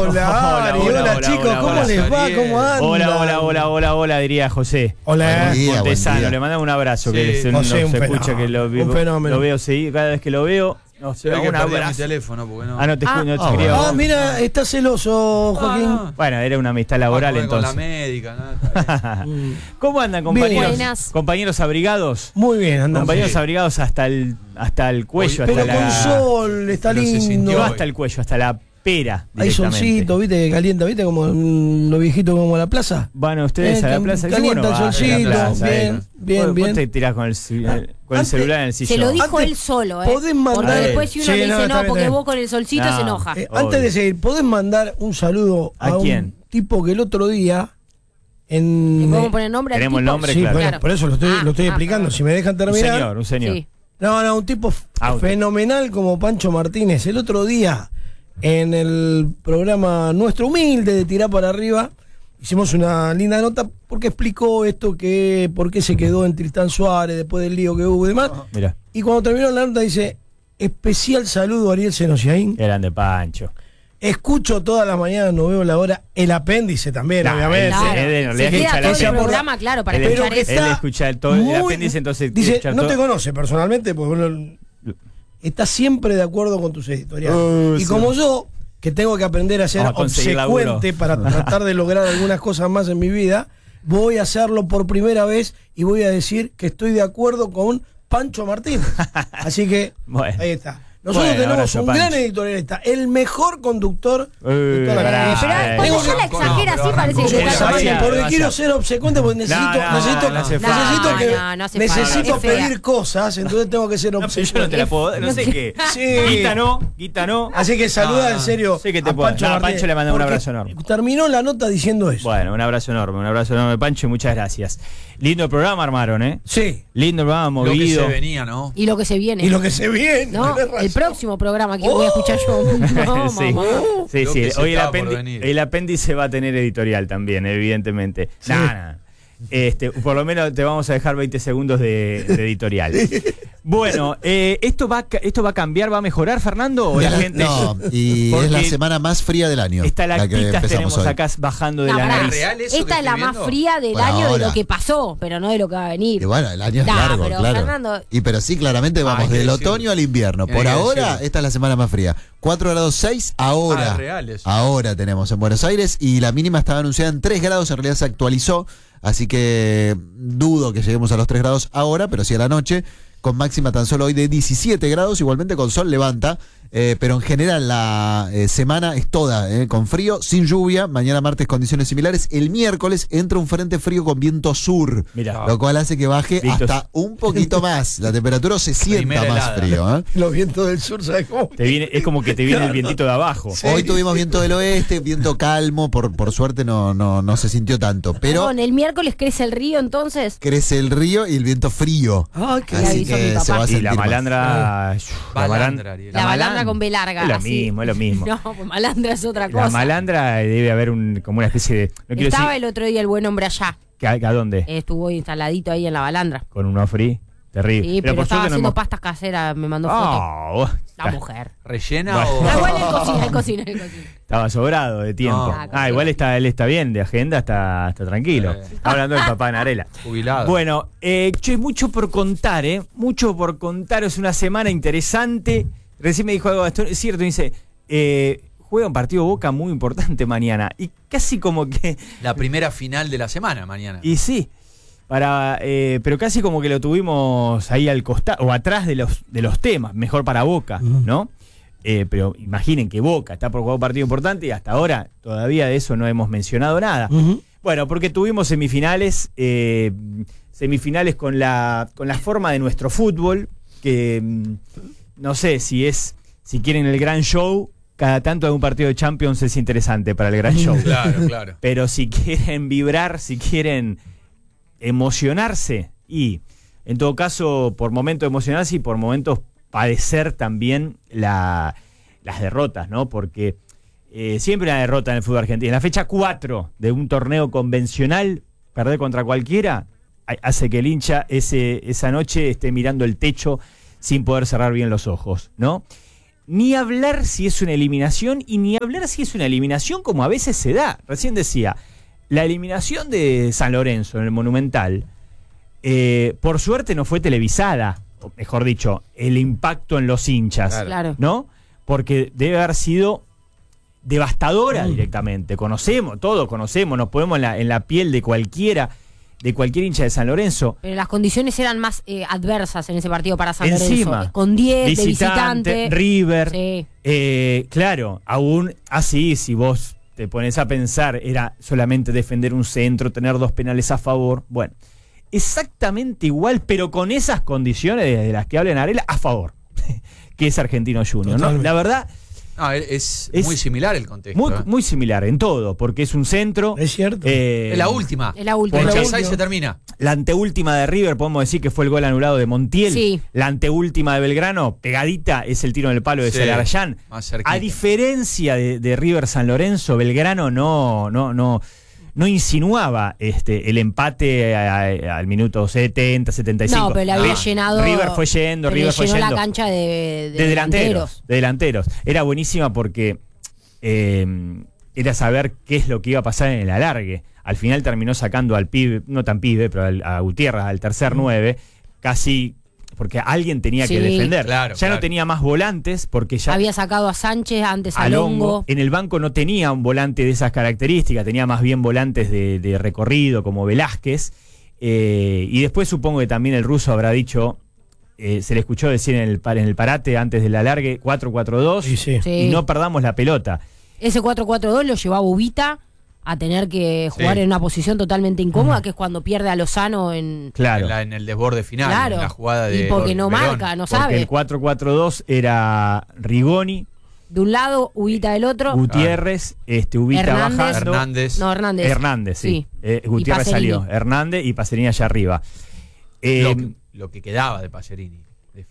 Hola, Ari, hola, chicos, ¿cómo les va? ¿Cómo andan? Hola, diría José. Hola, Montesano, le mandamos un abrazo, que no se escucha, que lo veo seguir, cada vez que lo veo. No, se ve que perdí mi teléfono porque no. No te escribo. Mira, está celoso, Joaquín. Bueno, era una amistad laboral entonces. Con la médica, nada. ¿Cómo andan, compañeros? Compañeros abrigados. Muy bien, andan. Compañeros abrigados hasta el cuello, pero con sol, está lindo. No hasta el cuello, hasta la pera. Hay solcito, viste, que calienta, viste, como los viejitos como a la plaza. Van ustedes a la plaza. Calienta el solcito, bien. Vos te tirás con el celular en el sillón. Se lo dijo él solo, Podés mandar. Porque después si uno le dice no, porque vos con el solcito se enoja. Antes de seguir, ¿podés mandar un saludo a un tipo que el otro día ¿Podemos poner nombre? Tenemos el nombre, sí, claro. Por eso lo estoy explicando. Si me dejan terminar. Un señor. Sí. No, un tipo fenomenal como Pancho Martínez. El otro día, en el programa nuestro humilde de Tirá para Arriba, hicimos una linda nota porque explicó esto, por qué se quedó en Tristán Suárez después del lío que hubo y demás. Mirá. Y cuando terminó la nota dice: especial saludo a Ariel Senosiaín. Grande Pancho. Escucho todas las mañanas, no veo la hora. El apéndice también, obviamente. Se queda todo el programa, claro, para escuchar eso. Él escucha todo el apéndice, entonces dice, no te conoce personalmente, porque está siempre de acuerdo con tus editoriales. Y como yo, que tengo que aprender a ser obsecuente para tratar de lograr algunas cosas más en mi vida, voy a hacerlo por primera vez y voy a decir que estoy de acuerdo con Pancho Martínez. Así que, ahí está. Nosotros tenemos un gran editorialista, el mejor conductor de toda la vida. Pero cuando yo la exagera así parece que está porque quiero ser obsecuente, porque necesito pedir cosas, entonces tengo que ser obsecuente. Yo no te la puedo, no sé qué. Guita no. Así que saluda en serio. Sé que te puedo. A Pancho le mando un abrazo enorme. Terminó la nota diciendo eso. Bueno, un abrazo enorme, Pancho, y muchas gracias. Lindo programa armaron, ¿eh? Sí. Lindo programa, movido. Lo que se venía, ¿no? Y lo que se viene. ¿No? El próximo programa que voy a escuchar yo. No, sí. Hoy el apéndice va a tener editorial también, evidentemente. Sí. Por lo menos te vamos a dejar 20 segundos de editorial. Bueno, ¿esto va a cambiar, va a mejorar, Fernando? ¿O la gente? No, y es la semana más fría del año. Estalactitas tenemos hoy acá bajando de la nariz. Esta es la más fría del año de lo que pasó, pero no de lo que va a venir. Y bueno, el año es largo, pero claro. Fernando... Pero sí, claramente vamos del otoño al invierno. Por ahora, esta es la semana más fría. 4 grados 6 ahora. Ahora tenemos en Buenos Aires, y la mínima estaba anunciada en 3 grados, en realidad se actualizó. Así que dudo que lleguemos a los 3 grados ahora, pero sí a la noche, con máxima tan solo hoy de 17 grados, igualmente con sol levanta, pero en general la semana es toda con frío, sin lluvia. Mañana martes condiciones similares. El miércoles entra un frente frío con viento sur, lo cual hace que baje hasta un poquito más la temperatura, o se sienta más frío. Los vientos del sur, ¿sabes cómo? Es como que te viene el vientito de abajo. Sí. Hoy tuvimos viento del oeste, viento calmo, por suerte no se sintió tanto. Pero el miércoles crece el río, entonces. Crece el río y el viento frío. Así que se va a sentir. Y la malandra. La malandra con B larga. Es lo mismo. No, pues malandra es otra cosa. La malandra debe haber como una especie de. Estaba el otro día el buen hombre allá. ¿A dónde? Estuvo instaladito ahí en la balandra. Con un ofri. Terrible. Sí, pero estaba haciendo pastas caseras, me mandó fotos. La mujer. ¿Rellena o...? Igual él cocina. Estaba sobrado de tiempo. Igual él está bien de agenda, está tranquilo. Está hablando del papá Narela. Jubilado. Bueno, mucho por contar, Mucho por contar. Es una semana interesante. Recién me dijo algo, es cierto, dice... juega un partido Boca muy importante mañana. Y casi como que... La primera final de la semana mañana. Y sí. Pero casi como que lo tuvimos ahí al costado o atrás de los temas, mejor para Boca, ¿no? Pero imaginen que Boca está por jugar un partido importante y hasta ahora todavía de eso no hemos mencionado nada. Bueno, porque tuvimos semifinales con la forma de nuestro fútbol, que no sé si quieren el gran show. Cada tanto algún partido de Champions es interesante para el gran show. Claro. Pero si quieren vibrar, si quieren emocionarse, y en todo caso por momentos emocionarse y por momentos padecer también las derrotas, ¿no? Porque siempre una derrota en el fútbol argentino. En la fecha 4 de un torneo convencional, perder contra cualquiera hace que el hincha esa noche esté mirando el techo sin poder cerrar bien los ojos, ¿no? ni hablar si es una eliminación y ni hablar si es una eliminación como a veces se da. Recién decía, la eliminación de San Lorenzo en el Monumental, por suerte no fue televisada, o mejor dicho, el impacto en los hinchas, Claro. ¿no? Porque debe haber sido devastadora directamente. Todos conocemos, nos ponemos en la piel de cualquier hincha de San Lorenzo. Pero las condiciones eran más adversas en ese partido para San Encima, Lorenzo. Con 10 de visitante. River. Sí. Claro, aún así, si vos te pones a pensar, era solamente defender un centro, tener 2 penales a favor. Bueno, exactamente igual, pero con esas condiciones de las que habla Narela a favor, que es Argentino Junior, ¿no? La verdad... Es muy similar el contexto. Muy similar en todo, porque es un centro. Es cierto. Es la última. Es la última. Porque ahí se termina. La anteúltima de River, podemos decir que fue el gol anulado de Montiel. Sí. La anteúltima de Belgrano, pegadita, es el tiro en el palo de Celarayán. Más cerquita. A diferencia de River San Lorenzo, Belgrano no insinuaba el empate al minuto 70, 75. No, pero le había llenado. River fue yendo. La cancha de delanteros. Era buenísima porque era saber qué es lo que iba a pasar en el alargue. Al final terminó sacando al pibe, no tan pibe, pero a Gutiérrez, al tercer 9, casi... porque alguien tenía que defender. Claro, no tenía más volantes porque ya... Había sacado a Sánchez, antes a Longo. En el banco no tenía un volante de esas características, tenía más bien volantes de recorrido como Velázquez. Y después supongo que también el ruso habrá dicho, se le escuchó decir en el parate antes del alargue, 4-4-2, y no perdamos la pelota. Ese 4-4-2 lo llevaba Ubita a tener que jugar en una posición totalmente incómoda, que es cuando pierde a Lozano en el desborde final, en la jugada de... Y porque no Verón. marca, no sabe. El 4-4-2 era Rigoni de un lado, Ubita del otro, Gutiérrez, Ubita Hernández, bajando. Hernández, sí. Gutiérrez salió, Hernández y Pacerini allá arriba. Lo que quedaba de Pacerini.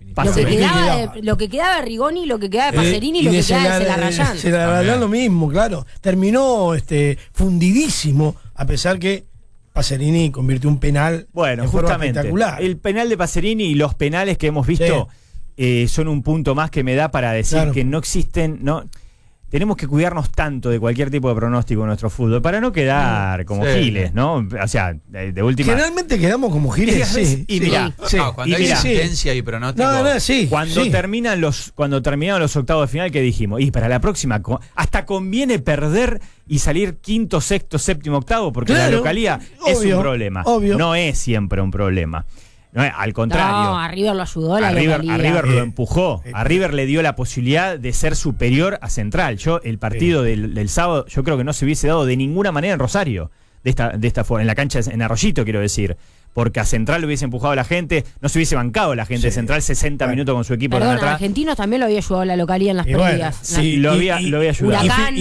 Lo que quedaba de Rigoni, lo que quedaba de Pacerini y lo que quedaba de Celarayán. Celarayán lo mismo, claro. Terminó fundidísimo, a pesar que Pacerini convirtió un penal de forma justamente espectacular. El penal de Pacerini y los penales que hemos visto son un punto más que me da para decir que no existen... Tenemos que cuidarnos tanto de cualquier tipo de pronóstico en nuestro fútbol para no quedar como giles, ¿no? O sea, de última... Generalmente quedamos como giles, Y mirá, cuando hay sentencia y pronóstico... Cuando terminaron los octavos de final, ¿qué dijimos? Y para la próxima, hasta conviene perder y salir quinto, sexto, séptimo, octavo, porque la localía es un problema. No es siempre un problema. No, al contrario. No, a River lo ayudó a River lo empujó. A River le dio la posibilidad de ser superior a Central. El partido del sábado, yo creo que no se hubiese dado de ninguna manera en Rosario, de esta forma, en la cancha, en Arroyito, quiero decir. Porque a Central le hubiese empujado a la gente, no se hubiese bancado la gente de Central 60 minutos con su equipo atrás. Argentinos también lo había ayudado a la localía en las previas. Lo había ayudado. Huracán, y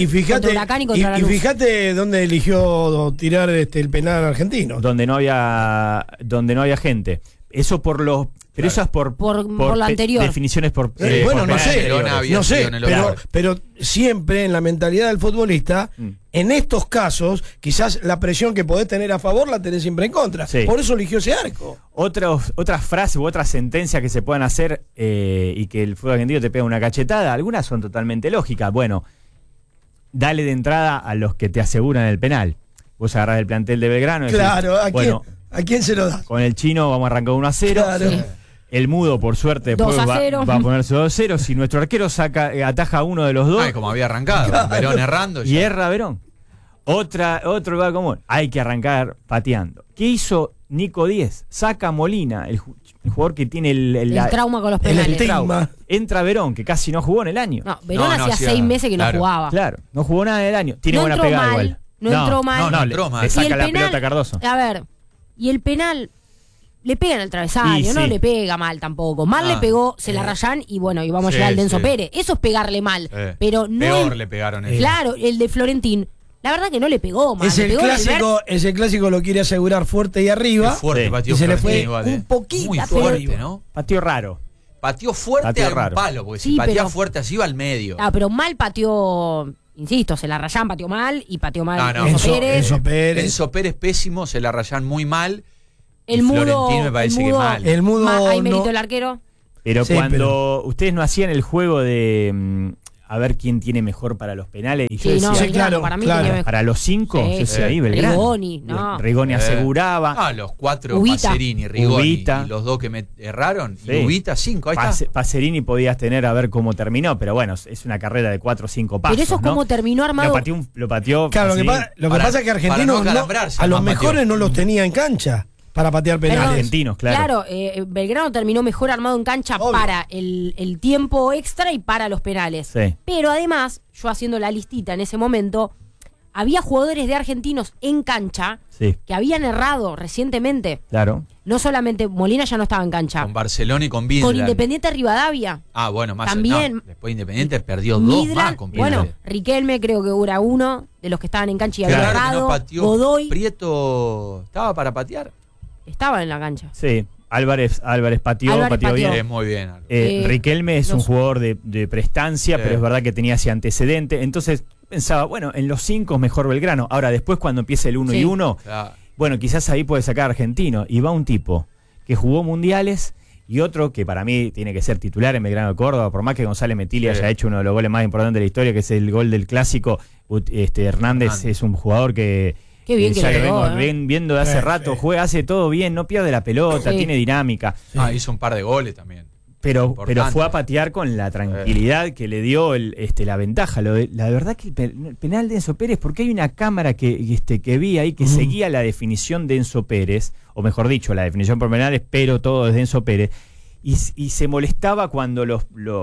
fíjate dónde eligió tirar el penal argentino. Donde no había gente. Eso por los... Pero eso es por lo anterior. Definiciones por... Bueno, por no sé, pero siempre en la mentalidad del futbolista, en estos casos, quizás la presión que podés tener a favor la tenés siempre en contra. Por eso eligió ese arco. Otras frases u otras sentencias que se puedan hacer y que el fútbol argentino te pega una cachetada, algunas son totalmente lógicas. Bueno, dale de entrada a los que te aseguran el penal. Vos agarrás el plantel de Belgrano y decís, ¿a quién se lo da? Con el chino vamos a arrancar 1-0. Claro. El mudo, por suerte, después va a ponerse 2-0. Si nuestro arquero ataja a uno de los dos. Como había arrancado. Verón errando. Y erra Verón. Otro lugar común. Hay que arrancar pateando. ¿Qué hizo Nico Díez? Saca a Molina, el jugador que tiene el trauma con los penales. Entra Verón, que casi no jugó en el año. No, Verón hacía 6 meses que no jugaba. Claro, no jugó nada en el año. Tiene buena pegada igual. No entró mal. Le saca la pelota a Cardoso. A ver, y el penal le pega en el travesaño, no le pega mal tampoco. Mal le pegó Celarayán y vamos a llegar al Denso Pérez. Eso es pegarle mal. Pero no peor le pegaron ellos. Claro, el de Florentín, la verdad que no le pegó mal. Ese clásico lo quiere asegurar fuerte y arriba. Fuerte, y se le fue un poquito muy fuerte, ¿no? Pateó raro. Pateó fuerte al palo, porque si patea fuerte así va al medio. Pero mal pateó... Insisto, Celarayán pateó mal y pateó mal Enzo Pérez. Enzo Pérez pésimo, Celarayán muy mal. El mudo, Florentín me parece que mal. El mudo ¿hay mérito el arquero? Pero cuando ustedes no hacían el juego de a ver quién tiene mejor para los penales, y yo decía, claro, para mí para los 5, yo decía ahí Belgrano. Rigoni aseguraba. Los 4, Pacerini, Rigoni, Ubita, y los 2 que me erraron, y Ubita 5, ahí está. Pacerini podías tener a ver cómo terminó, pero bueno, es una carrera de 4 o 5 pasos. Pero eso es como terminó armado. Lo pateó. Claro, lo que pasa es que Argentinos a los mejores no los tenía en cancha para patear penales. Argentinos, claro. Belgrano terminó mejor armado en cancha para el tiempo extra y para los penales. Sí. Pero además, yo haciendo la listita en ese momento, había jugadores de Argentinos en cancha que habían errado recientemente. Claro. No solamente Molina ya no estaba en cancha. Con Barcelona y con Midland. Con Independiente Rivadavia. Bueno, más también. Después Independiente perdió Midland, 2 más con Bueno, Riquelme creo que era uno de los que estaban en cancha y había errado. Godoy. Prieto estaba para patear. Estaba en la cancha. Sí, Álvarez pateó bien. Muy bien. Riquelme es un jugador de prestancia, pero es verdad que tenía ese antecedente. Entonces pensaba, bueno, en los 5 mejor Belgrano. Ahora, después cuando empiece el 1 y 1, bueno, quizás ahí puede sacar Argentino. Y va un tipo que jugó mundiales y otro que para mí tiene que ser titular en Belgrano de Córdoba, por más que González Metilli haya hecho uno de los goles más importantes de la historia, que es el gol del clásico. Hernández es un jugador que... Qué bien que lo vengo viendo de hace rato, juega, hace todo bien, no pierde la pelota, tiene dinámica. Hizo un par de goles también. Pero fue a patear con la tranquilidad que le dio la ventaja. La verdad que el penal de Enzo Pérez, porque hay una cámara que vi ahí que seguía la definición de Enzo Pérez, o mejor dicho, la definición por penales, pero todo desde Enzo Pérez, y se molestaba cuando los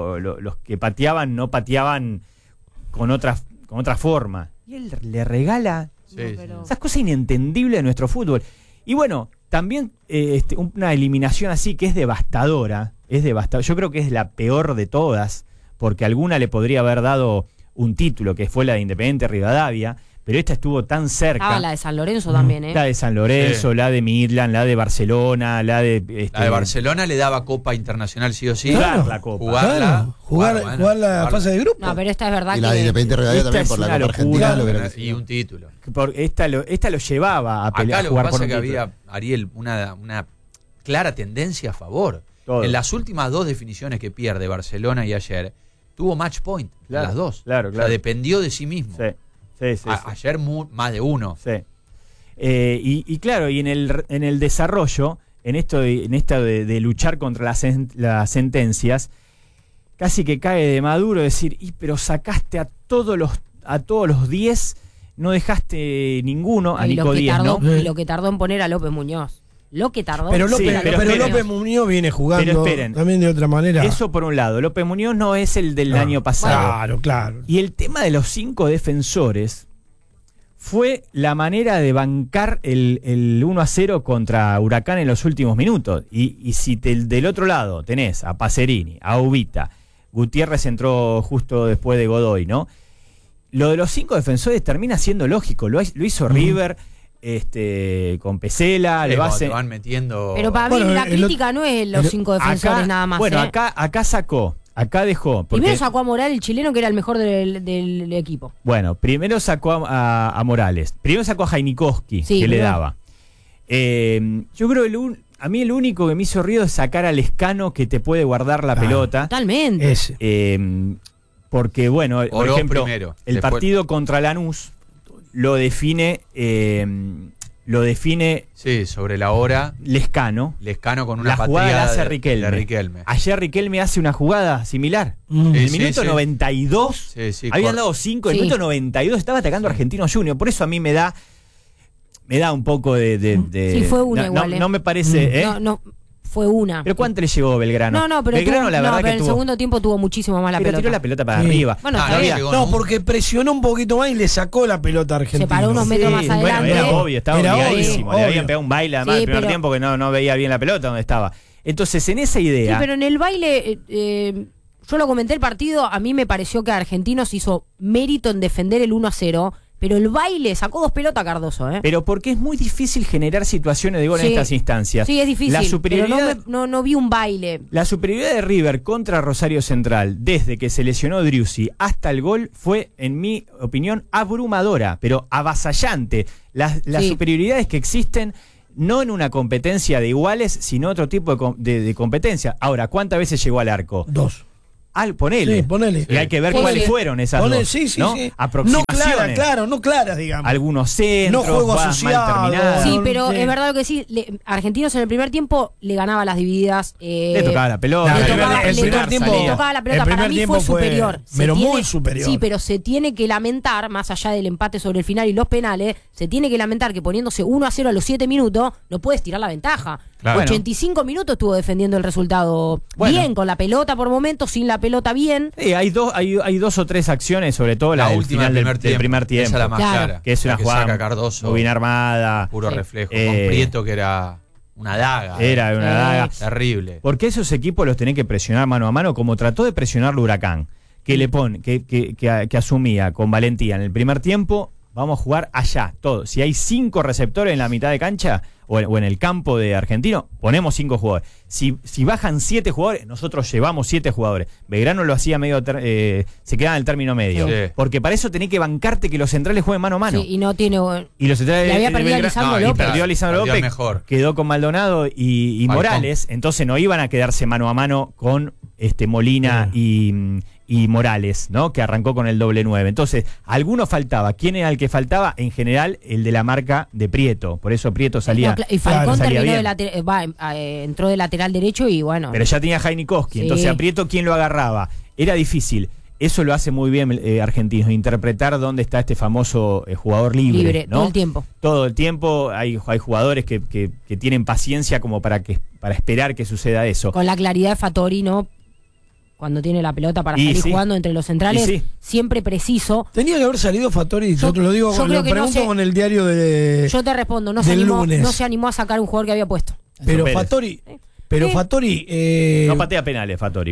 que pateaban no pateaban con otra forma. Y él le regala... esas cosas inentendibles de nuestro fútbol. Y bueno, también una eliminación así que es devastadora. Yo creo que es la peor de todas, porque alguna le podría haber dado un título, que fue la de Independiente Rivadavia, pero esta estuvo tan cerca. La de San Lorenzo también, ¿eh? La de San Lorenzo, la de Midland, la de Barcelona, la de Barcelona le daba Copa Internacional sí o sí. Jugar la Copa. Jugar la fase de grupo. No, pero esta es verdad y la de Independiente Rivadavia también por la Copa Argentina. Y un título. Esta lo llevaba a pelear. Acá lo que pasa es que había, Ariel, una clara tendencia a favor. En las últimas 2 definiciones que pierde Barcelona y ayer, tuvo match point en las 2. Claro. O sea, dependió de sí mismo. Sí. Ayer más de 1. Sí. Y claro, y en el desarrollo, en esto de luchar contra las sentencias, casi que cae de Maduro decir, pero sacaste a todos los 10, no dejaste ninguno, a Nico Díaz, ¿no? Y lo que tardó en poner a López Muñoz. Lo que tardó. Pero López Muñoz viene jugando también de otra manera. Eso por un lado. López Muñoz no es el del año pasado. Claro. Y el tema de los 5 defensores fue la manera de bancar el 1-0 contra Huracán en los últimos minutos. Y si del otro lado tenés a Pacerini, a Ubita, Gutiérrez entró justo después de Godoy, ¿no? Lo de los 5 defensores termina siendo lógico. Lo hizo River. Con Pesela, le van metiendo. Pero para mí la crítica no es los 5 defensores nada más. Bueno, acá dejó. Primero sacó a Morales, el chileno, que era el mejor del equipo. Bueno, primero sacó a Morales. Primero sacó a Jainikowski, que le daba. Yo creo que a mí el único que me hizo ruido es sacar al Lescano, que te puede guardar la pelota. Totalmente. Porque, bueno, por ejemplo, el partido contra Lanús lo define sobre la hora Lescano con una jugada la hace de Riquelme. Ayer Riquelme hace una jugada similar. En el minuto 92 habían dado 5, en el minuto 92 estaba atacando a Argentino Junior. Por eso a mí me da un poco de sí, fue una igual, no me parece fue una. ¿Pero cuánto le llevó Belgrano? No, pero Belgrano, la verdad, pero en el segundo tiempo tuvo muchísimo más la pelota. Tiró la pelota para arriba. Bueno, porque presionó un poquito más y le sacó la pelota a Argentina. Se paró unos metros más adelante. Bueno, era obvio, estaba obligadísimo. Obvio. Le habían pegado un baile además el primer tiempo que no veía bien la pelota donde estaba. Entonces, en esa idea. Sí, pero en el baile, yo lo comenté el partido, a mí me pareció que Argentinos hizo mérito en defender el 1-0. Pero el baile sacó 2 pelotas a Cardoso, ¿eh? Pero porque es muy difícil generar situaciones de gol en estas instancias. Sí, es difícil. La superioridad, pero no vi un baile. La superioridad de River contra Rosario Central, desde que se lesionó Driussi hasta el gol, fue, en mi opinión, abrumadora, pero avasallante. Las superioridades que existen no en una competencia de iguales, sino otro tipo de competencia. Ahora, ¿cuántas veces llegó al arco? 2. Ponele. Sí, ponele. Y hay que ver cuáles fueron esas dos. Sí, sí, ¿no? sí. Aproximaciones. No claras, digamos. Algunos centros, no juego asociado, mal terminados. Sí, pero es verdad lo que sí. Argentinos en el primer tiempo le ganaba las divididas. Le tocaba la pelota. El primer tiempo le tocaba la pelota. Para mí fue superior. Pero muy superior. Sí, pero se tiene que lamentar, más allá del empate sobre el final y los penales, se tiene que lamentar que poniéndose 1-0 a los 7 minutos, no puedes tirar la ventaja. Claro. 85 minutos estuvo defendiendo el resultado bien, con la pelota por momentos, sin la pelota bien. Sí, hay dos o tres acciones, sobre todo la última final del primer tiempo. Esa es la más clara. Que es una jugada Cardoso, muy bien armada. Puro reflejo. Con Prieto, que era una daga. Era una daga. Terrible. Porque esos equipos los tenés que presionar mano a mano, como trató de presionar el Huracán, que le pone, que asumía con valentía en el primer tiempo. Vamos a jugar allá, todo. Si hay 5 receptores en la mitad de cancha o en el campo de Argentino, ponemos 5 jugadores. Si bajan 7 jugadores, nosotros llevamos 7 jugadores. Belgrano lo hacía medio, se quedaba en el término medio. Sí. Porque para eso tenés que bancarte que los centrales jueguen mano a mano. Sí, y no tiene. Y los centrales. Le había perdido a Lisandro López. Perdió a Lisandro López. Mejor. Quedó con Maldonado y Morales. Entonces no iban a quedarse mano a mano con Molina y Morales, ¿no? Que arrancó con el doble 9. Entonces, alguno faltaba. ¿Quién era el que faltaba? En general, el de la marca de Prieto. Por eso Prieto salía. Y Falcón terminó entró de lateral derecho y bueno. Pero ya tenía Jainikowski. Sí. Entonces, a Prieto, ¿quién lo agarraba? Era difícil. Eso lo hace muy bien Argentinos, interpretar dónde está este famoso jugador libre, ¿no? Todo el tiempo. Todo el tiempo hay jugadores que tienen paciencia como para esperar que suceda eso. Con la claridad de Fattori, ¿no? Cuando tiene la pelota para salir jugando entre los centrales, siempre preciso. Tenía que haber salido Fattori, yo te lo digo, lo pregunto con el diario de. Yo te respondo, no se animó a sacar un jugador que había puesto. Pero Fattori. Pero Fattori. No patea penales, Fattori.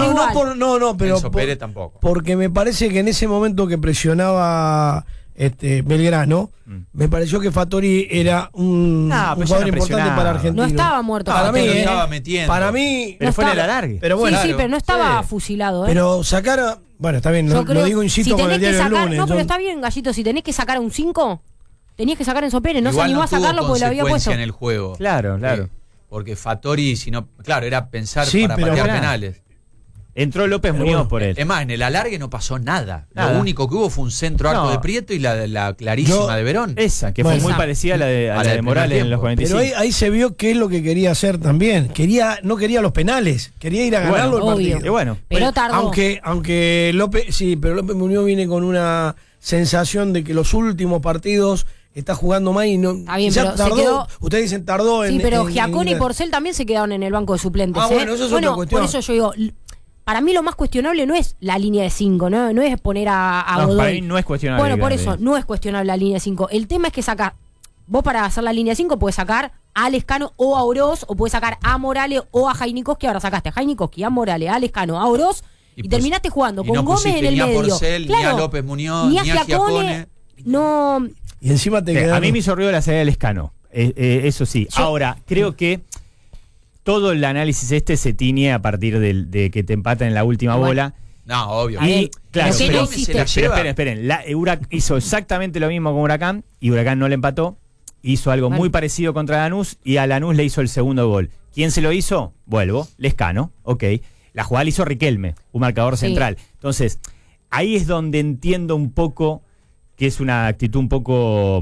No, pero. Enzo Pérez tampoco. Porque me parece que en ese momento que presionaba Belgrano, me pareció que Fattori era un jugador importante para Argentina. No estaba muerto. Para mí, estaba metiendo. Para mí. Pero fue en el alargue. Pero bueno, sí, pero no estaba fusilado. Pero sacar. Bueno, está bien, lo digo, insisto, con el diario del lunes. No, pero está bien, Gallito, si tenés que sacar a un 5, tenías que sacar a Enzo Pérez. No se animó a sacarlo porque lo había puesto. En el juego. Claro. Porque Fattori, era pensar para patear penales. Entró López Muñoz por él. Es más, en el alargue no pasó nada. Lo único que hubo fue un centro arco de Prieto y la clarísima de Verón. Esa, que fue muy parecida a la de Morales en los 45. Pero ahí se vio qué es lo que quería hacer también. No quería los penales, quería ir a ganarlo el partido. Y bueno, pero tardó. Aunque López Muñoz viene con una sensación de que los últimos partidos está jugando mal y no. Está bien, pero tardó, se quedó. Ustedes dicen tardó en. Sí, pero Giacone y Porcel también se quedaron en el banco de suplentes. Bueno, eso es otra cuestión. Por eso yo digo. Para mí lo más cuestionable no es la línea de 5, no es poner a Godoy. Para mí no es cuestionable. Bueno, por eso, no es cuestionable la línea de 5. El tema es que vos para hacer la línea de 5 puedes sacar a Lescano o a Oroz, o puedes sacar a Morales o a Jainikowski. Ahora sacaste a Jainikowski, a Morales, a Lescano, a Oroz y terminaste jugando con Gómez en el medio. Ni a Porcel, ni a López Muñoz, ni a Giacone. No. Y encima a mí me hizo ruido la salida de Lescano. Eso sí. Ahora, creo que todo el análisis se tiñe a partir de que te empatan en la última bola. No, obvio. Y claro, pero esperen. Hizo exactamente lo mismo con Huracán y Huracán no le empató. Hizo algo muy parecido contra Lanús y a Lanús le hizo el segundo gol. ¿Quién se lo hizo? Vuelvo, Lescano, ok. La jugada la hizo Riquelme, un marcador central. Entonces, ahí es donde entiendo un poco que es una actitud un poco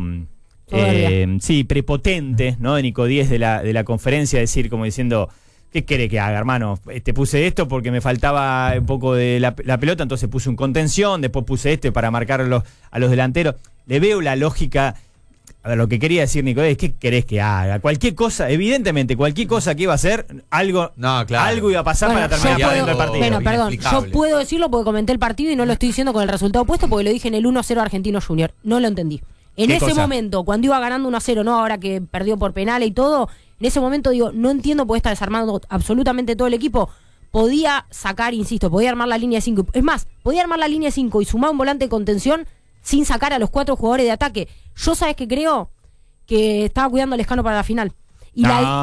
prepotente, ¿no? De Nico Díez de la conferencia, decir como diciendo, ¿qué quiere que haga, hermano? Te puse esto porque me faltaba un poco de la pelota, entonces puse un contención, después puse para marcar a los delanteros. Le veo la lógica. A ver, lo que quería decir Nico Díez, ¿qué querés que haga? Cualquier cosa, evidentemente, cualquier cosa que iba a hacer, algo iba a pasar para terminar perdiendo el partido. Bueno, perdón, yo puedo decirlo porque comenté el partido y no lo estoy diciendo con el resultado opuesto porque lo dije en el 1-0 Argentino Junior. No lo entendí. En ese momento, cuando iba ganando 1-0, no ahora que perdió por penales y todo, en ese momento digo, no entiendo porque está desarmando absolutamente todo el equipo. Podía sacar, insisto, podía armar la línea de 5. Es más, podía armar la línea de 5 y sumar un volante de contención sin sacar a los 4 jugadores de ataque. Yo, ¿sabes qué creo? Que estaba cuidando a Lescano para la final. Y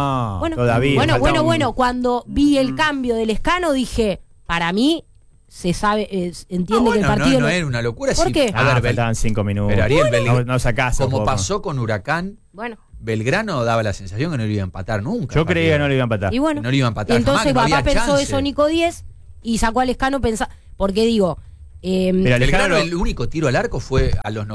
bueno, cuando vi el cambio de Lescano dije, para mí se sabe, entiende que el partido no era una locura. ¿Por qué? A ver, faltaban 5 minutos. Pero Ariel, no sacás. Como pasó con Huracán, Belgrano daba la sensación que no le iba a empatar nunca. Yo creía que no le iba a empatar. Y bueno, no le iba a empatar. entonces jamás, papá no pensó eso Nico 10 y sacó a Lescano porque digo... Belgrano, el único tiro al arco fue a los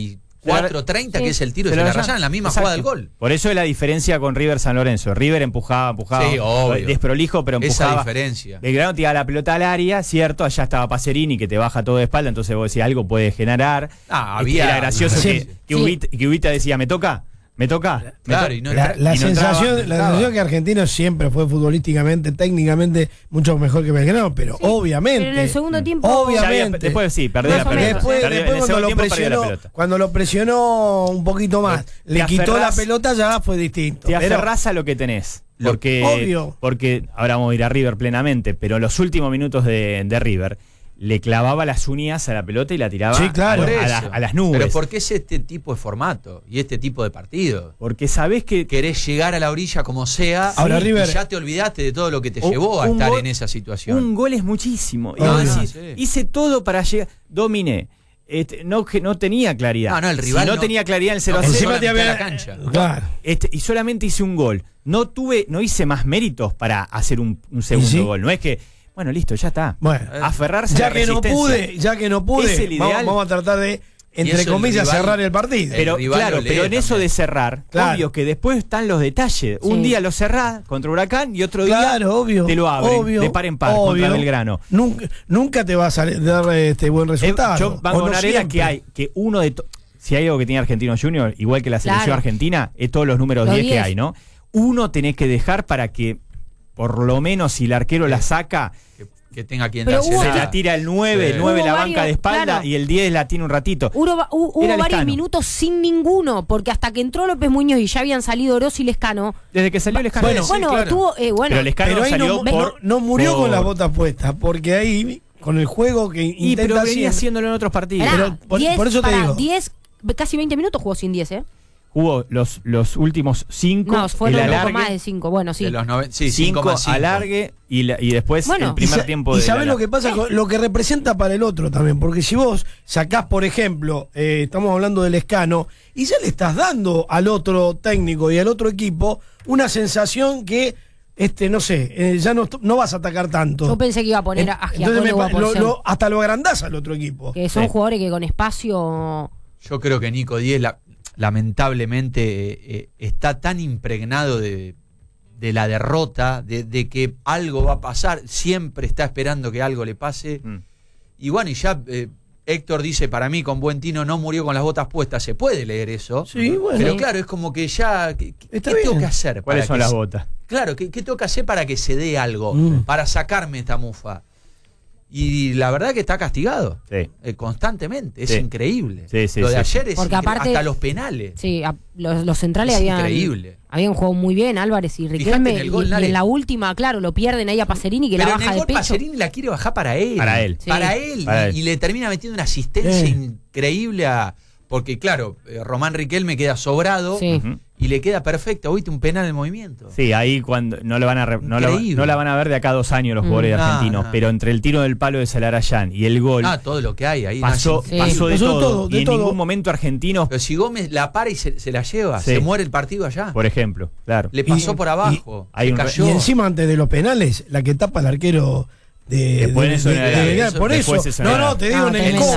94-30, que es el tiro de Celarayán, en la misma jugada del gol. Por eso es la diferencia con River San Lorenzo. River empujaba, sí, obvio. desprolijo, pero empujaba. Esa diferencia. Belgrano tiraba la pelota al área, cierto, allá estaba Pacerini que te baja todo de espalda, entonces vos decís algo puede generar. Era gracioso que Ubita decía, ¿me toca? Claro, la sensación que Argentino siempre fue futbolísticamente, técnicamente mucho mejor que Belgrano, pero obviamente. Pero en el segundo tiempo. Obviamente. Después sí, perdió la pelota. Después cuando lo presionó un poquito más, le quitó la pelota, ya fue distinto. Te aferrás a lo que tenés. Porque ahora vamos a ir a River plenamente, pero en los últimos minutos de River le clavaba las uñas a la pelota y la tiraba a las nubes. Pero ¿por qué es este tipo de formato y este tipo de partido? Porque sabés que querés llegar a la orilla como sea. Ahora, River, y ya te olvidaste de todo lo que te llevó a estar en esa situación. Un gol es muchísimo. Hice todo para llegar. Dominé. No tenía claridad. El rival no tenía claridad en el 0-0. Encima te había la cancha. Claro. Y solamente hice un gol. No hice más méritos para hacer un segundo gol. No es que bueno, listo, ya está. Bueno, aferrarse a la resistencia. Ya que no pude, es el ideal. Vamos a tratar de, entre comillas, cerrar el partido. Pero en eso de cerrar, obvio que después están los detalles. Un día lo cerrás contra Huracán y otro día te lo abren de par en par contra Belgrano. Nunca te va a dar buen resultado. Yo banco una arena que uno de si hay algo que tiene Argentino Junior, igual que la selección argentina, es todos los números 10 que hay, ¿no? Uno tenés que dejar para que por lo menos si el arquero la saca, que tenga quien se la tira el 9, el 9 la banca de espalda y el 10 la tiene un ratito. Hubo varios minutos sin ninguno, porque hasta que entró López Muñoz y ya habían salido Oroz y Lescano. Desde que salió Lescano. Pero Lescano salió no murió con las botas puestas, porque ahí con el juego que intenta pero venía haciéndolo en otros partidos. Por eso te digo. 10, casi 20 minutos jugó sin 10, Jugó los últimos 5. No, fueron un poco más de 5. Bueno, sí. De los 5 alargue y después el primer tiempo. Y sabés lo que pasa, lo que representa para el otro también. Porque si vos sacás, por ejemplo, estamos hablando del Lescano, y ya le estás dando al otro técnico y al otro equipo una sensación que, no sé, ya no vas a atacar tanto. Yo pensé que iba a poner a Giacomo hasta lo agrandás al otro equipo. Que son jugadores que con espacio. Yo creo que Nico 10 lamentablemente está tan impregnado de la derrota, de que algo va a pasar, siempre está esperando que algo le pase. Y bueno, y ya Héctor dice, para mí con buen tino no murió con las botas puestas, se puede leer eso. Sí, bueno. Pero claro, es como que ya, ¿qué tengo que hacer? ¿Cuáles son las botas? Claro, ¿qué tengo que hacer para que se dé algo? Para sacarme esta mufa. Y la verdad que está castigado constantemente, es increíble. Lo de ayer es aparte, hasta los penales. Sí, los centrales habían jugado muy bien, Álvarez y Riquelme. Y en la última, claro, lo pierden ahí a Pacerini que la baja de pecho. Pacerini la quiere bajar para él. Sí. Para él. Y le termina metiendo una asistencia increíble porque claro, Román Riquelme queda sobrado. Y le queda perfecto, ¿viste? Un penal en movimiento. Sí, ahí cuando no la van a ver de acá a 2 años los jugadores argentinos, pero entre el tiro del palo de Celarayán y el gol. Todo lo que hay ahí. Pasó de todo. Y en ningún momento argentino. Pero si Gómez la para y se la lleva, se muere el partido allá. Por ejemplo, claro. Le pasó por abajo. Y encima antes de los penales, la que tapa el arquero. Por eso, te digo,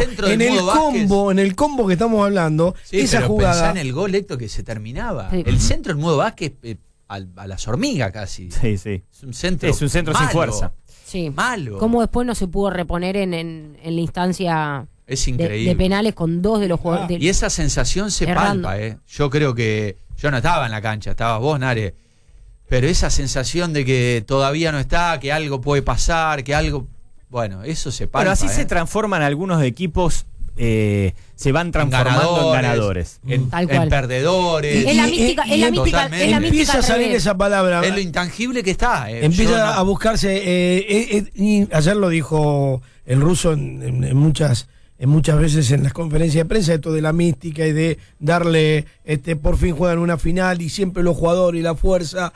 en el combo que estamos hablando, esa jugada. Pensá en el gol, Héctor, que se terminaba. El centro en modo básquet a las hormigas casi. Sí. Es un centro sin fuerza. Sí. Malo. Cómo después no se pudo reponer en la instancia es increíble. De penales con 2 de los jugadores. Y esa sensación se palpa, Yo creo que yo no estaba en la cancha, estabas vos, Nare. Pero esa sensación de que todavía no está, que algo puede pasar, que algo... Bueno, eso se palpa. Bueno, así se transforman algunos equipos, se van transformando en ganadores. En perdedores. Es la mística. Empieza a salir esa palabra. Es lo intangible que está. Empieza a buscarse... ayer lo dijo el ruso en muchas veces en las conferencias de prensa, esto de la mística y de darle, por fin juegan una final y siempre los jugadores y la fuerza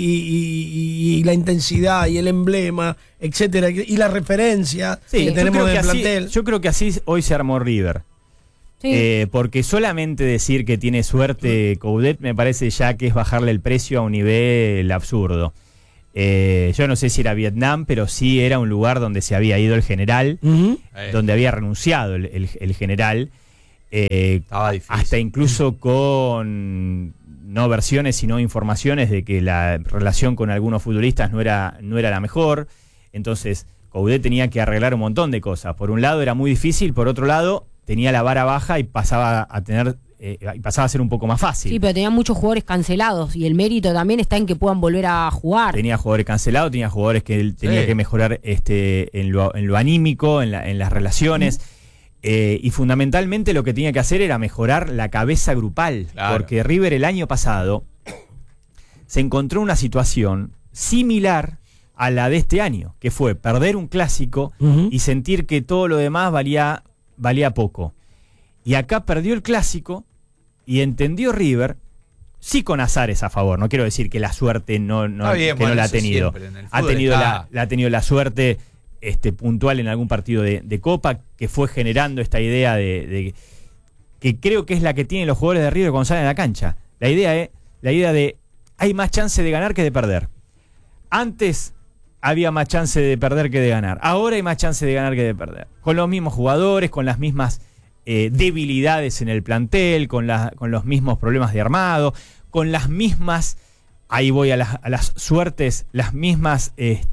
y la intensidad y el emblema, etcétera, y la referencia que tenemos del plantel. Yo creo que así hoy se armó River. Sí. Porque solamente decir que tiene suerte Coudet me parece ya que es bajarle el precio a un nivel absurdo. Yo no sé si era Vietnam, pero sí era un lugar donde se había ido el general, donde había renunciado el general. Estaba difícil. Hasta incluso con no versiones, sino informaciones de que la relación con algunos futbolistas no era la mejor. Entonces, Coudet tenía que arreglar un montón de cosas. Por un lado era muy difícil, por otro lado tenía la vara baja y pasaba a ser un poco más fácil. Sí, pero tenía muchos jugadores cancelados y el mérito también está en que puedan volver a jugar. Tenía jugadores cancelados, tenía jugadores que él tenía que mejorar en lo anímico, en las relaciones. Y fundamentalmente lo que tenía que hacer era mejorar la cabeza grupal. Claro. Porque River el año pasado se encontró una situación similar a la de este año, que fue perder un clásico y sentir que todo lo demás valía poco. Y acá perdió el clásico y entendió River, sí con azares a favor, no quiero decir que la suerte no la ha tenido. Ha tenido la suerte puntual en algún partido de Copa, que fue generando esta idea de que creo que es la que tienen los jugadores de River cuando salen a la cancha. La idea de hay más chance de ganar que de perder. Antes había más chance de perder que de ganar. Ahora hay más chance de ganar que de perder. Con los mismos jugadores, con las mismas debilidades en el plantel, con los mismos problemas de armado, con las mismas, ahí voy a las suertes, las mismas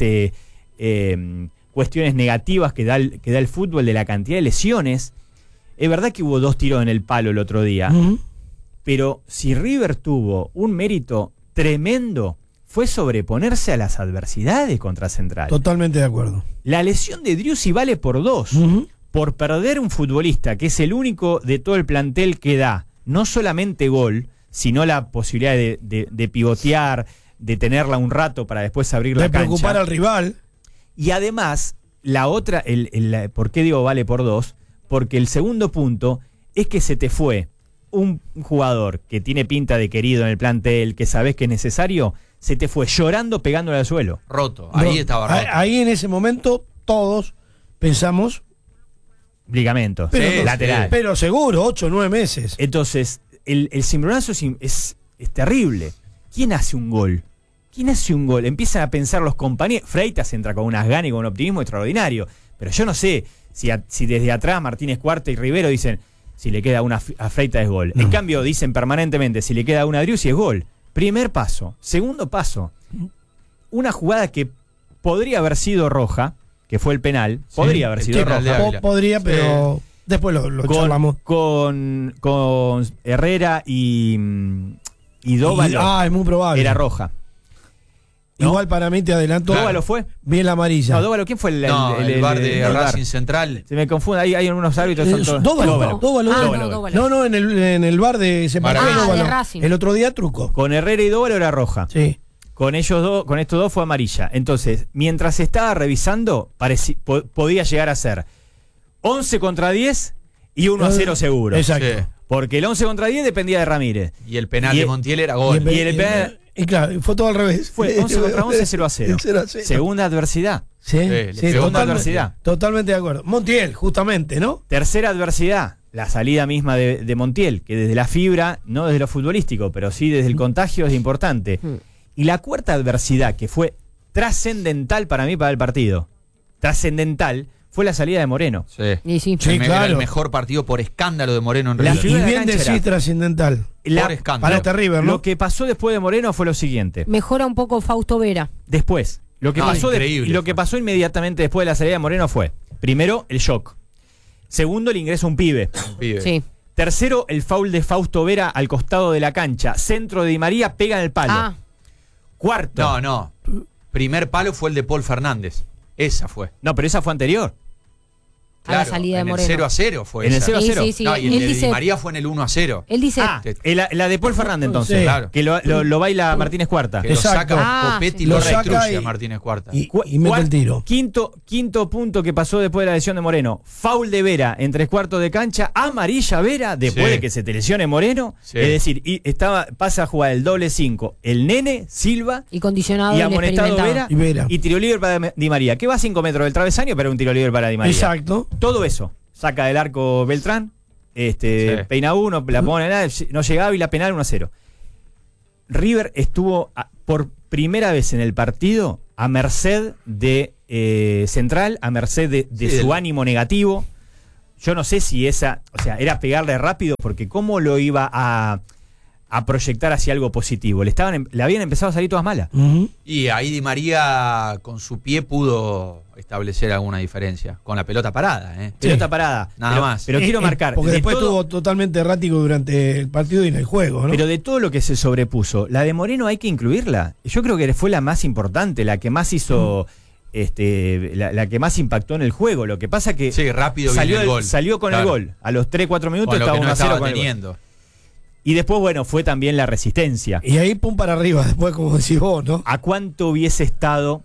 cuestiones negativas que da el fútbol, de la cantidad de lesiones. Es verdad que hubo 2 tiros en el palo el otro día, pero si River tuvo un mérito tremendo, fue sobreponerse a las adversidades contra Central. Totalmente de acuerdo. La lesión de Driussi vale por 2. Por perder un futbolista que es el único de todo el plantel que da no solamente gol, sino la posibilidad de pivotear, de tenerla un rato para después abrir la cancha. De preocupar al rival. Y además, la otra, ¿por qué digo vale por 2? Porque el segundo punto es que se te fue un jugador que tiene pinta de querido en el plantel, que sabes que es necesario, se te fue llorando pegándole al suelo. Roto, ahí estaba roto. Ahí en ese momento todos pensamos... Ligamentos, lateral. Pero seguro, 8 o 9 meses. Entonces, el cimbronazo es terrible. ¿Quién hace un gol? Empiezan a pensar los compañeros. Freitas entra con unas ganas y con un optimismo extraordinario. Pero yo no sé si desde atrás Martínez Cuarta y Rivero dicen si le queda una a Freitas es gol. No. En cambio dicen permanentemente si le queda una a Driussi es gol. Primer paso. Segundo paso. Una jugada que podría haber sido roja, que fue el penal. Podría haber sido roja. Podría, pero después lo charlamos. Con Herrera y Dóvalo. Es muy probable. Era roja. ¿No? Igual para mí te adelanto. ¿Dóvalo fue? Bien la amarilla. No, Dóvalo, ¿quién fue el bar de Racing Central? Se me confunde, hay algunos árbitros. Dóvalo. No, en el bar de Dóvalo. El otro día truco. Con Herrera y Dóvalo era roja. Sí. Con estos dos fue amarilla. Entonces, mientras estaba revisando, podía llegar a ser 11 contra 10 y 1-0 seguro. Exacto. Sí. Porque el 11 contra 10 dependía de Ramírez. Y el penal de Montiel era gol. Y claro, fue todo al revés. Fue 11 contra 11, 0-0. Segunda adversidad. Sí, segunda adversidad. Totalmente de acuerdo. Montiel, justamente, ¿no? Tercera adversidad, la salida misma de Montiel, que desde la fibra, no desde lo futbolístico, pero sí desde el contagio es importante. Y la cuarta adversidad, que fue trascendental para mí para el partido, trascendental, fue la salida de Moreno. Sí, claro. El mejor partido por escándalo de Moreno en realidad. Y bien decís trascendental. Por escándalo. Para este River, ¿no? Lo que pasó después de Moreno fue lo siguiente. Mejora un poco Fausto Vera. Después. Lo que pasó inmediatamente después de la salida de Moreno fue, primero, el shock. Segundo, el ingreso a un pibe. Sí. Tercero, el foul de Fausto Vera al costado de la cancha. Centro de Di María, pega en el palo. Cuarto. No. Primer palo fue el de Paul Fernández. Esa fue. No, pero esa fue anterior. Claro, a la salida de Moreno. En el 0-0 fue en esa. En el 0-0. Sí. No, y el de Di María fue en el 1-0. Él dice... la de Paul Fernández entonces. Sí. Claro. Que lo baila Martínez Cuarta. Que lo saca Copetti y lo destruye a Martínez Cuarta. Y mete el tiro. Quinto punto que pasó después de la lesión de Moreno. Foul de Vera en 3/4 de cancha. Amarilla Vera después de que se te lesione Moreno. Sí. Es decir, pasa a jugar el doble 5. El Nene, Silva. Y condicionado Y amonestado Vera. Y tiro libre para Di María. Que va a 5 metros del travesaño, pero un tiro libre para Di María. Exacto. Todo eso. Saca del arco Beltrán, peina uno, la pone, no llegaba y la penal 1-0. River estuvo por primera vez en el partido a merced de Central, a merced de su ánimo negativo. Yo no sé si era pegarle rápido, porque cómo lo iba a proyectar hacia algo positivo. Le habían empezado a salir todas malas. Y ahí Di María con su pie pudo establecer alguna diferencia. Con la pelota parada, Pelota parada. Nada más. Pero quiero marcar. Porque después estuvo totalmente errático durante el partido y en el juego, ¿no? Pero de todo lo que se sobrepuso, la de Moreno hay que incluirla. Yo creo que fue la más importante, la que más hizo... la que más impactó en el juego. Lo que pasa que rápido salió con el gol. A los 3-4 minutos estaba 1-0 con el gol. Y después, fue también la resistencia. Y ahí pum para arriba, después, como decís vos, ¿no? ¿A cuánto hubiese estado?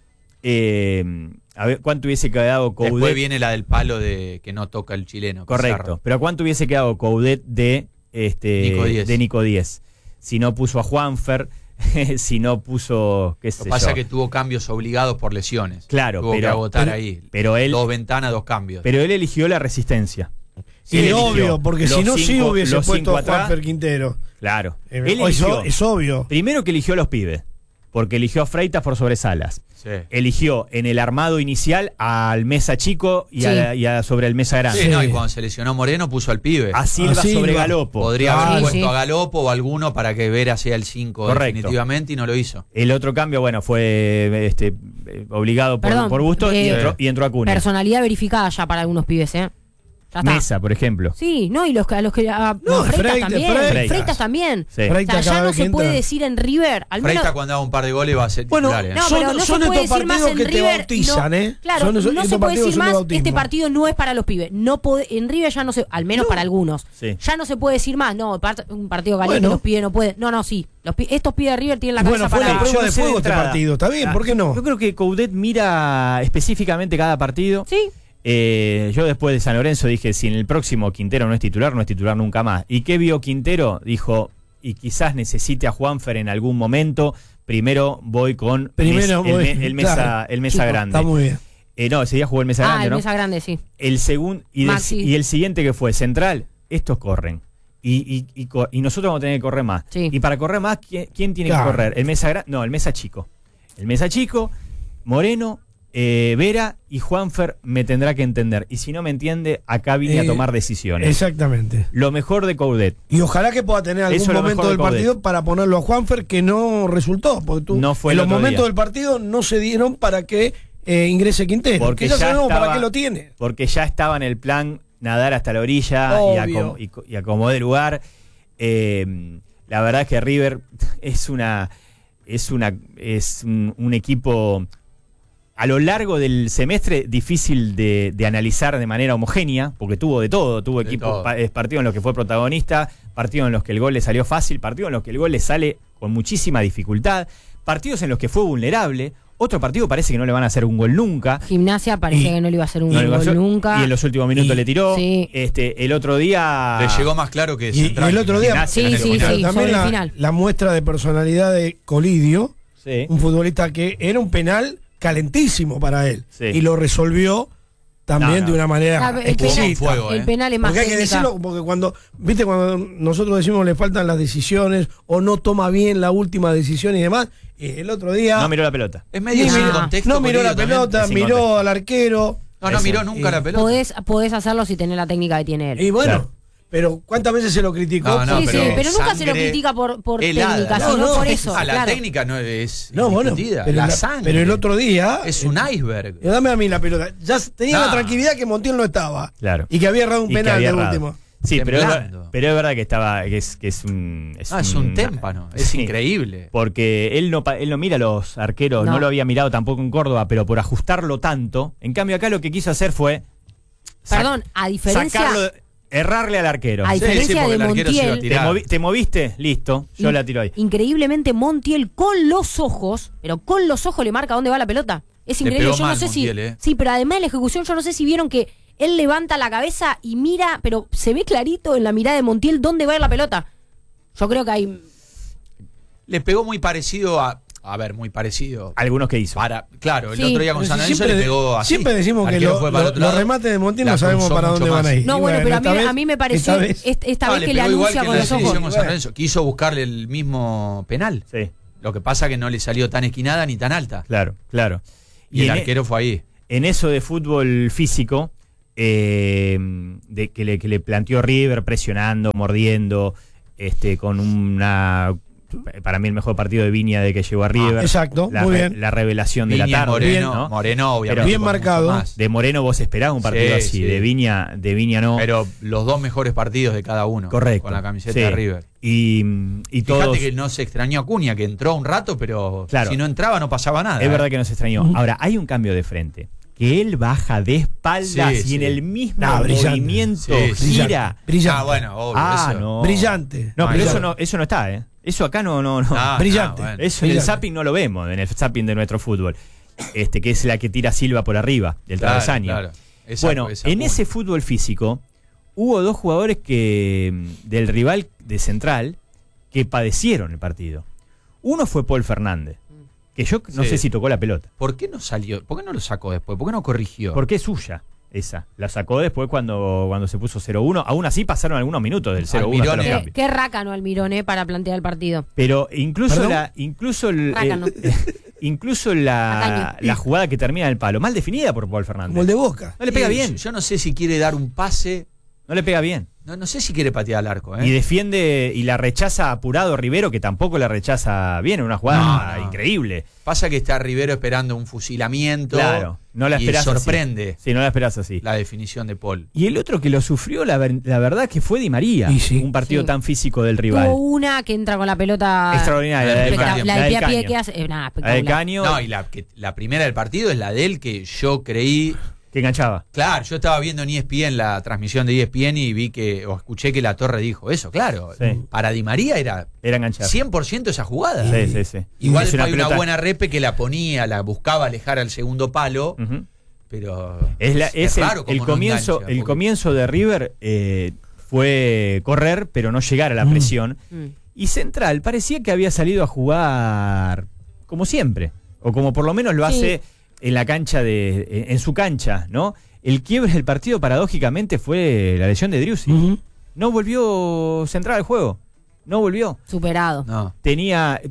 A ver, ¿cuánto hubiese quedado Coudet? Después viene la del palo de que no toca el chileno. Correcto. Pizarro. Pero ¿a cuánto hubiese quedado Coudet de Nico Díez? Si no puso a Juanfer, si no puso, qué sé yo. Lo que pasa es que tuvo cambios obligados por lesiones. Claro, tuvo que agotar ahí. Pero él, 2 ventanas, 2 cambios. Pero él eligió la resistencia. Sí, obvio, porque si no, sí hubiese puesto a Juanfer Quintero. Claro. Es obvio. Primero que eligió a los pibes, porque eligió a Freitas por sobre Salas. Sí. Eligió en el armado inicial al Mesa chico y sobre el Mesa grande. Sí, y cuando se lesionó Moreno puso al pibe. A Silva sobre Galopo. Podría haber puesto a Galopo o alguno para que Vera sea el 5 definitivamente, y no lo hizo. El otro cambio, fue obligado por Bustos y entró Acuña. Personalidad verificada ya para algunos pibes, Mesa, por ejemplo. Sí, no, y Freitas también. Sí. O sea, ya no se puede decir en River. Al menos... Freitas cuando haga un par de goles va a ser titular. No, pero no se puede decir más en River. Claro, no se puede decir más, este partido no es para los pibes. En River ya no se, al menos para algunos. Sí. Ya no se puede decir más, un partido caliente, los pibes no pueden. No, sí. Estos pibes de River tienen la cabeza para... Bueno, fue la prueba de fuego este partido, está bien, ¿por qué no? Yo creo que Coudet mira específicamente cada partido. Sí. Yo después de San Lorenzo dije, si en el próximo Quintero no es titular nunca más. ¿Y qué vio Quintero? Dijo, y quizás necesite a Juanfer en algún momento. Primero voy con el Mesa grande. Está muy bien. No, ese día jugó el Mesa grande, ¿no? El Mesa grande, sí. El segundo y el siguiente que fue Central, estos corren. Y nosotros vamos a tener que correr más. Sí. Y para correr más, ¿quién tiene que correr? El Mesa grande, no, el Mesa chico. El Mesa chico, Moreno, Vera y Juanfer me tendrá que entender. Y si no me entiende, acá vine a tomar decisiones. Exactamente. Lo mejor de Coudet. Y ojalá que pueda tener algún momento del partido para ponerlo a Juanfer, que no resultó. Porque no fue en los momentos del partido no se dieron para que ingrese Quintero. Porque ya sabemos para qué lo tiene. Porque ya estaba en el plan nadar hasta la orilla y acomodar lugar. La verdad es que River es un equipo a lo largo del semestre difícil de analizar de manera homogénea, porque tuvo de todo, partidos en los que fue protagonista, partidos en los que el gol le salió fácil, partidos en los que el gol le sale con muchísima dificultad, partidos en los que fue vulnerable, otro partido parece que no le van a hacer un gol nunca. Gimnasia parecía que no le iba a hacer un gol nunca. Y en los últimos minutos le tiró. Sí. El otro día... Le llegó más claro que Central. Y el otro día... También la muestra de personalidad de Colidio, un futbolista que era un penal calentísimo para él. Sí. Y lo resolvió también de una manera exquisita. El penal es más porque hay que decirlo, porque cuando nosotros decimos le faltan las decisiones o no toma bien la última decisión y demás, el otro día... No miró la pelota. Es medio sin contexto. No miró la pelota, miró al arquero. No miró nunca la pelota. Podés hacerlo si tenés la técnica que tiene él. Y bueno... Pero ¿cuántas veces se lo criticó? Pero nunca se lo critica por técnica, sino por eso. La técnica no es discutida. Pero el otro día... Es un iceberg. Dame a mí la pelota. Ya tenía la tranquilidad que Montiel no estaba. Claro. Y que había errado un penal de último. Sí, pero es verdad que estaba... Es un témpano. Es increíble. Porque él no mira a los arqueros, no lo había mirado tampoco en Córdoba, pero por ajustarlo tanto. En cambio acá lo que quiso hacer fue... a diferencia... Errarle al arquero. A diferencia de Montiel. ¿Te moviste? Listo, yo la tiro ahí. Increíblemente Montiel con los ojos le marca dónde va la pelota. Es increíble. Yo no sé Montiel, sí, pero además de la ejecución, yo no sé si vieron que él levanta la cabeza y mira, pero se ve clarito en la mirada de Montiel dónde va a ir la pelota. Yo creo que hay... Le pegó muy parecido a... a ver, muy parecido. Algunos que hizo. Claro, el otro día con San Lorenzo le pegó así. Siempre decimos que los remates de Montiel no sabemos para dónde van a ir. No, bueno, pero a mí me pareció esta vez que le anuncia con los ojos. Con San Lorenzo. Quiso buscarle el mismo penal. Sí. Lo que pasa que no le salió tan esquinada ni tan alta. Claro. Y el arquero fue ahí. En eso de fútbol físico, de que le planteó River presionando, mordiendo, con una... Para mí el mejor partido de Viña de que llegó a River. Exacto, muy bien. La revelación Viña, de la tarde. Moreno, obviamente. Pero bien marcado. De Moreno vos esperabas un partido así, sí. De Viña no. Pero los dos mejores partidos de cada uno. Correcto. Con la camiseta de River. Y todos... Fíjate que no se extrañó Acuña, que entró un rato, pero claro, si no entraba no pasaba nada. Es verdad que no se extrañó. Ahora, hay un cambio de frente. Que él baja de espaldas y en el mismo movimiento gira. Brillante. Bueno, obvio. No. Brillante. No, pero eso no está, ¿eh? Eso acá no. Brillante. Bueno. Eso en el zapping no lo vemos, en el zapping de nuestro fútbol. Que es la que tira Silva por arriba del travesaño. Claro. Bueno, en ese fútbol físico hubo dos jugadores del rival de Central que padecieron el partido. Uno fue Paul Fernández, que yo no sé si tocó la pelota. ¿Por qué no salió? ¿Por qué no lo sacó después? ¿Por qué no corrigió? Porque es suya. Esa. La sacó después cuando se puso 0-1. Aún así pasaron algunos minutos del 0-1 hasta los cambios. Qué rácano Almirón, para plantear el partido. Pero incluso la jugada que termina en el palo, mal definida por Paul Fernández. Como el de Boca. No le pega bien. Yo no sé si quiere dar un pase. No le pega bien. No sé si quiere patear al arco. Y defiende y la rechaza apurado Rivero, que tampoco la rechaza bien, en una jugada increíble. Pasa que está Rivero esperando un fusilamiento. Claro, no la esperás y sorprende. Así. Sí, no la esperás así. La definición de Paul. Y el otro que lo sufrió, la verdad, que fue Di María. Un partido tan físico del rival. Tuvo una que entra con la pelota extraordinaria. La de pie a pie que hace. La de Caño. No, y la primera del partido es la de él, que yo creí... Que enganchaba. Claro, yo estaba viendo en ESPN la transmisión de ESPN y escuché que La Torre dijo eso, claro. Sí. Para Di María era enganchar. 100% esa jugada. Sí. Igual hay una buena repe que la ponía, la buscaba alejar al segundo palo, pero es raro como el comienzo de River fue correr, pero no llegar a la presión. Y Central parecía que había salido a jugar como siempre, o como por lo menos lo hace en la cancha en su cancha, ¿no? El quiebre del partido paradójicamente fue la lesión de Driussi. No volvió Central al juego. No volvió. Superado. No. Tenía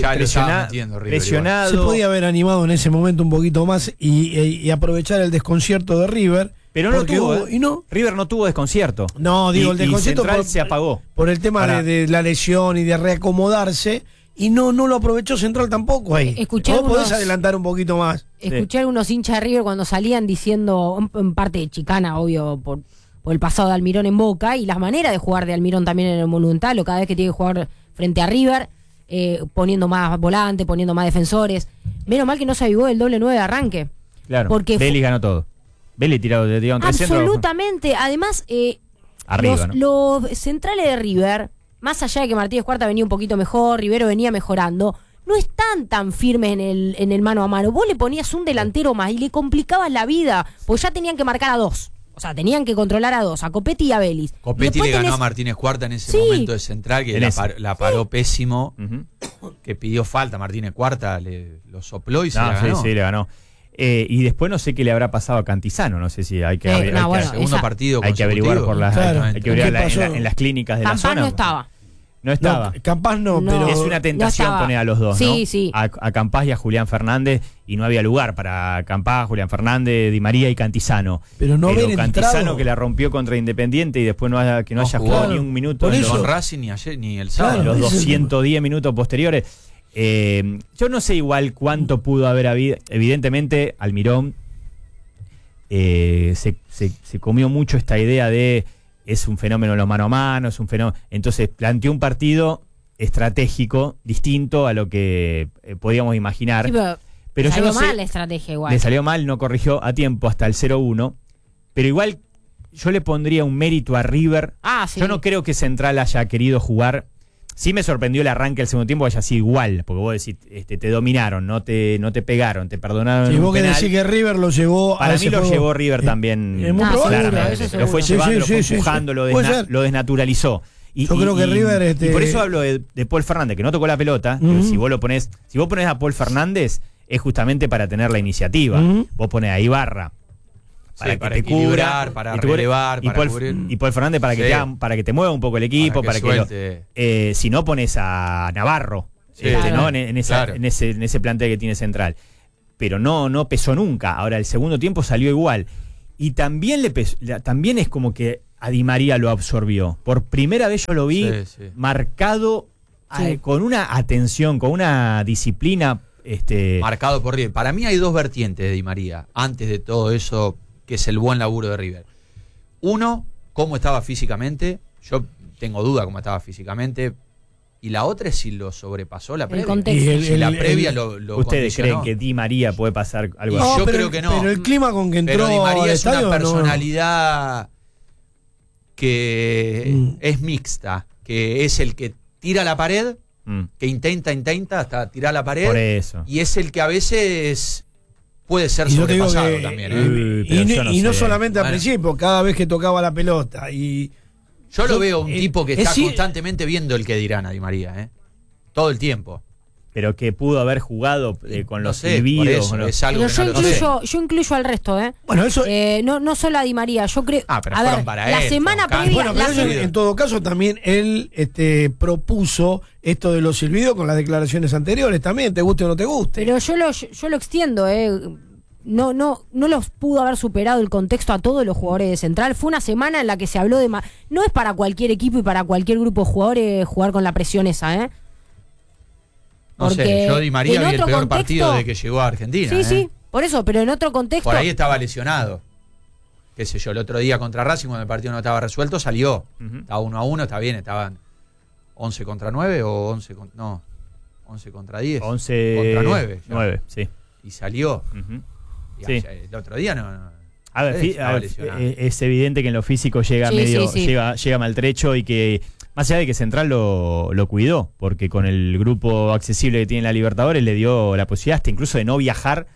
presionado. Se podía haber animado en ese momento un poquito más y aprovechar el desconcierto de River. Pero no tuvo. River no tuvo desconcierto. No, digo, el desconcierto Central se apagó. Por el tema de la lesión y de reacomodarse. Y no lo aprovechó Central tampoco ahí. Vos podés adelantar un poquito más. Escuché a algunos hinchas de River cuando salían diciendo, en parte de chicana, obvio, por el pasado de Almirón en Boca, y las maneras de jugar de Almirón también en el Monumental, o cada vez que tiene que jugar frente a River, poniendo más volante, poniendo más defensores. Menos mal que no se avivó el doble 9 de arranque. Claro, porque Vélez ganó todo. Vélez tiró un 300. Absolutamente. Además, arriba, los centrales de River, más allá de que Martínez Cuarta venía un poquito mejor, Rivero venía mejorando, no están tan firmes en el mano a mano. Vos le ponías un delantero más y le complicabas la vida, porque ya tenían que marcar a dos. O sea, tenían que controlar a dos, a Copetti y a Vélez. Copetti le ganó a Martínez Cuarta en ese momento de Central, que la paró pésimo, que pidió falta. Martínez Cuarta lo sopló y se la ganó. Sí, le ganó. Y después no sé qué le habrá pasado a Cantizano, no sé si hay que segundo partido hay que averiguar en las clínicas de la zona. No estaba. Campás no, pero es una tentación poner a los dos, ¿no? Sí. A Campás y a Julián Fernández, y no había lugar para Campás, Julián Fernández, Di María y Cantizano. Pero Cantizano que la rompió contra Independiente y después no haya jugado ni un minuto con Racing ni el sábado. Los 210 minutos posteriores. Yo no sé igual cuánto pudo haber habido. Evidentemente, Almirón se comió mucho esta idea de es un fenómeno los mano a mano, es un fenómeno. Entonces planteó un partido estratégico distinto a lo que podíamos imaginar. Sí, pero yo no sé, mal la estrategia igual. Le salió mal, no corrigió a tiempo hasta el 0-1. Pero igual yo le pondría un mérito a River. Sí. Yo no creo que Central haya querido jugar. Sí me sorprendió el arranque del segundo tiempo, haya sido igual, porque vos decís, te dominaron, no te pegaron, te perdonaron. Y vos que decís que River lo llevó para mí lo llevó River también. Muy claramente. Lo fue llevando, lo fue empujando, lo desnaturalizó. Yo creo que River... Y por eso hablo de Paul Fernández, que no tocó la pelota. Pero si vos pones a Paul Fernández, es justamente para tener la iniciativa. Vos pones a Ibarra para que te cubra, para relevar, para cubrir. Y Paul Fernández para que te mueva un poco el equipo, para que si no pones a Navarro, ¿no? en ese plantel que tiene central. Pero no pesó nunca. Ahora el segundo tiempo salió igual. Y también también es como que a Di María lo absorbió. Por primera vez yo lo vi marcado con una atención, con una disciplina. Marcado por River. Para mí hay dos vertientes de Di María, antes de todo eso, que es el buen laburo de River. Uno, cómo estaba físicamente. Yo tengo duda cómo estaba físicamente. Y la otra es si lo sobrepasó la previa. Si la previa lo ¿Ustedes condicionó. creen que Di María puede pasar algo así? Yo creo que no. Pero el clima con que entró. Pero Di María es una estadio, personalidad que es mixta. Que es el que tira la pared, que intenta hasta tirar la pared. Por eso. Y es el que a veces puede ser sobrepasado también. Y no solamente al principio, cada vez que tocaba la pelota. Yo lo veo un tipo que está constantemente viendo el que dirán a Di María, todo el tiempo. Pero que pudo haber jugado con los silbidos. Es algo yo incluyo al resto, Bueno, eso. No solo a Di María, yo creo. Pero a ver, para la semana previa. Bueno, pero en todo caso también él propuso esto de los silbidos con las declaraciones anteriores también, te guste o no te guste. Pero yo lo extiendo, No los pudo haber superado el contexto a todos los jugadores de Central. Fue una semana en la que se habló de... No es para cualquier equipo y para cualquier grupo de jugadores jugar con la presión esa, No sé, yo Di María vi el peor partido de que llegó a Argentina. Sí, por eso, pero en otro contexto... Por ahí estaba lesionado. Qué sé yo, el otro día contra Racing, cuando el partido no estaba resuelto, salió. Estaba 1-1, está bien, estaban 11 contra 9 o 11 contra 10. 11 contra 9. 9, sí. Y salió. Sí. El otro día no. A ver, es evidente que en lo físico llega llega maltrecho y que más allá de que Central lo cuidó, porque con el grupo accesible que tiene la Libertadores le dio la posibilidad hasta incluso de no viajar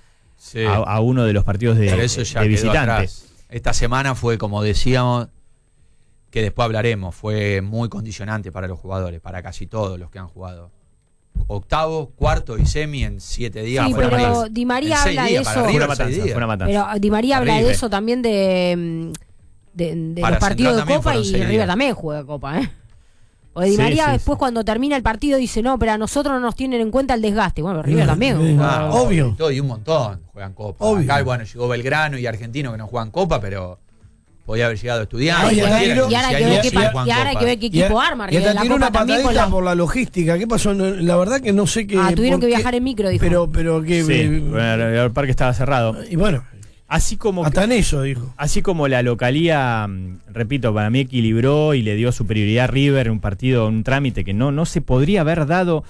a uno de los partidos de visitantes. Esta semana fue, como decíamos, que después hablaremos, fue muy condicionante para los jugadores, para casi todos los que han jugado. Octavo, cuarto y semi en 7 días. Sí, pero Di María habla de eso. Pero Di María habla de eso también de los partidos de Copa, y River también juega Copa, Porque Di María después cuando termina el partido dice, no, pero a nosotros no nos tienen en cuenta el desgaste. Bueno, River también. Obvio. Y un montón juegan Copa. Obvio. Acá, bueno, llegó Belgrano y Argentino que no juegan Copa, pero podía haber llegado Estudiantes. Y ahora hay que ver qué equipo arma. Y hasta tiene una patadita por la logística. ¿Qué pasó? La verdad que no sé qué. Tuvieron que viajar en micro, dijo. Pero que. Bueno, el parque estaba cerrado. Y bueno. Así como hasta en eso dijo. Así como la localía, repito, para mí equilibró y le dio superioridad a River en un partido, un trámite que no se podría haber dado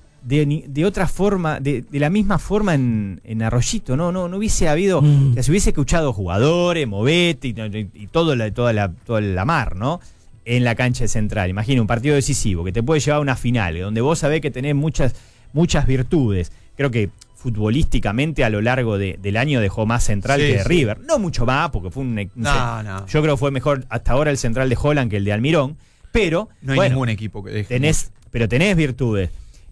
de otra forma, de la misma forma en Arroyito, no hubiese habido, se hubiese escuchado jugadores, movete y toda la mar, ¿no? En la cancha central. Imagina un partido decisivo que te puede llevar a una final, donde vos sabés que tenés muchas virtudes. Creo que futbolísticamente a lo largo del año dejó más Central que de River. No mucho más, porque fue yo creo que fue mejor hasta ahora el Central de Holland que el de Almirón, pero no hay ningún equipo que deje. Pero tenés virtudes.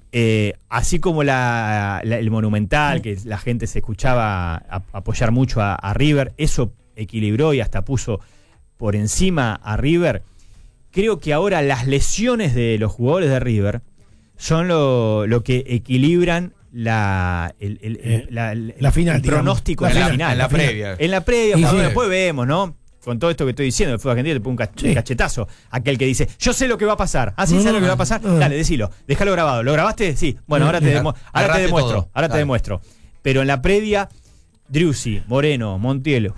Así como el Monumental, que la gente se escuchaba apoyar mucho a River, eso equilibró y hasta puso por encima a River. Creo que ahora las lesiones de los jugadores de River son lo que equilibran el final, el pronóstico de la final. En la previa. En la previa, después vemos, ¿no? Con todo esto que estoy diciendo, el fútbol argentino te pone un cachetazo. Aquel que dice, yo sé lo que va a pasar. ¿Ah, sí? ¿Sabes lo que va a pasar? Dale, decilo. Déjalo grabado. ¿Lo grabaste? Sí. Bueno, ahora te demuestro. Te demuestro. Pero en la previa, Driussi, Moreno, Montiel,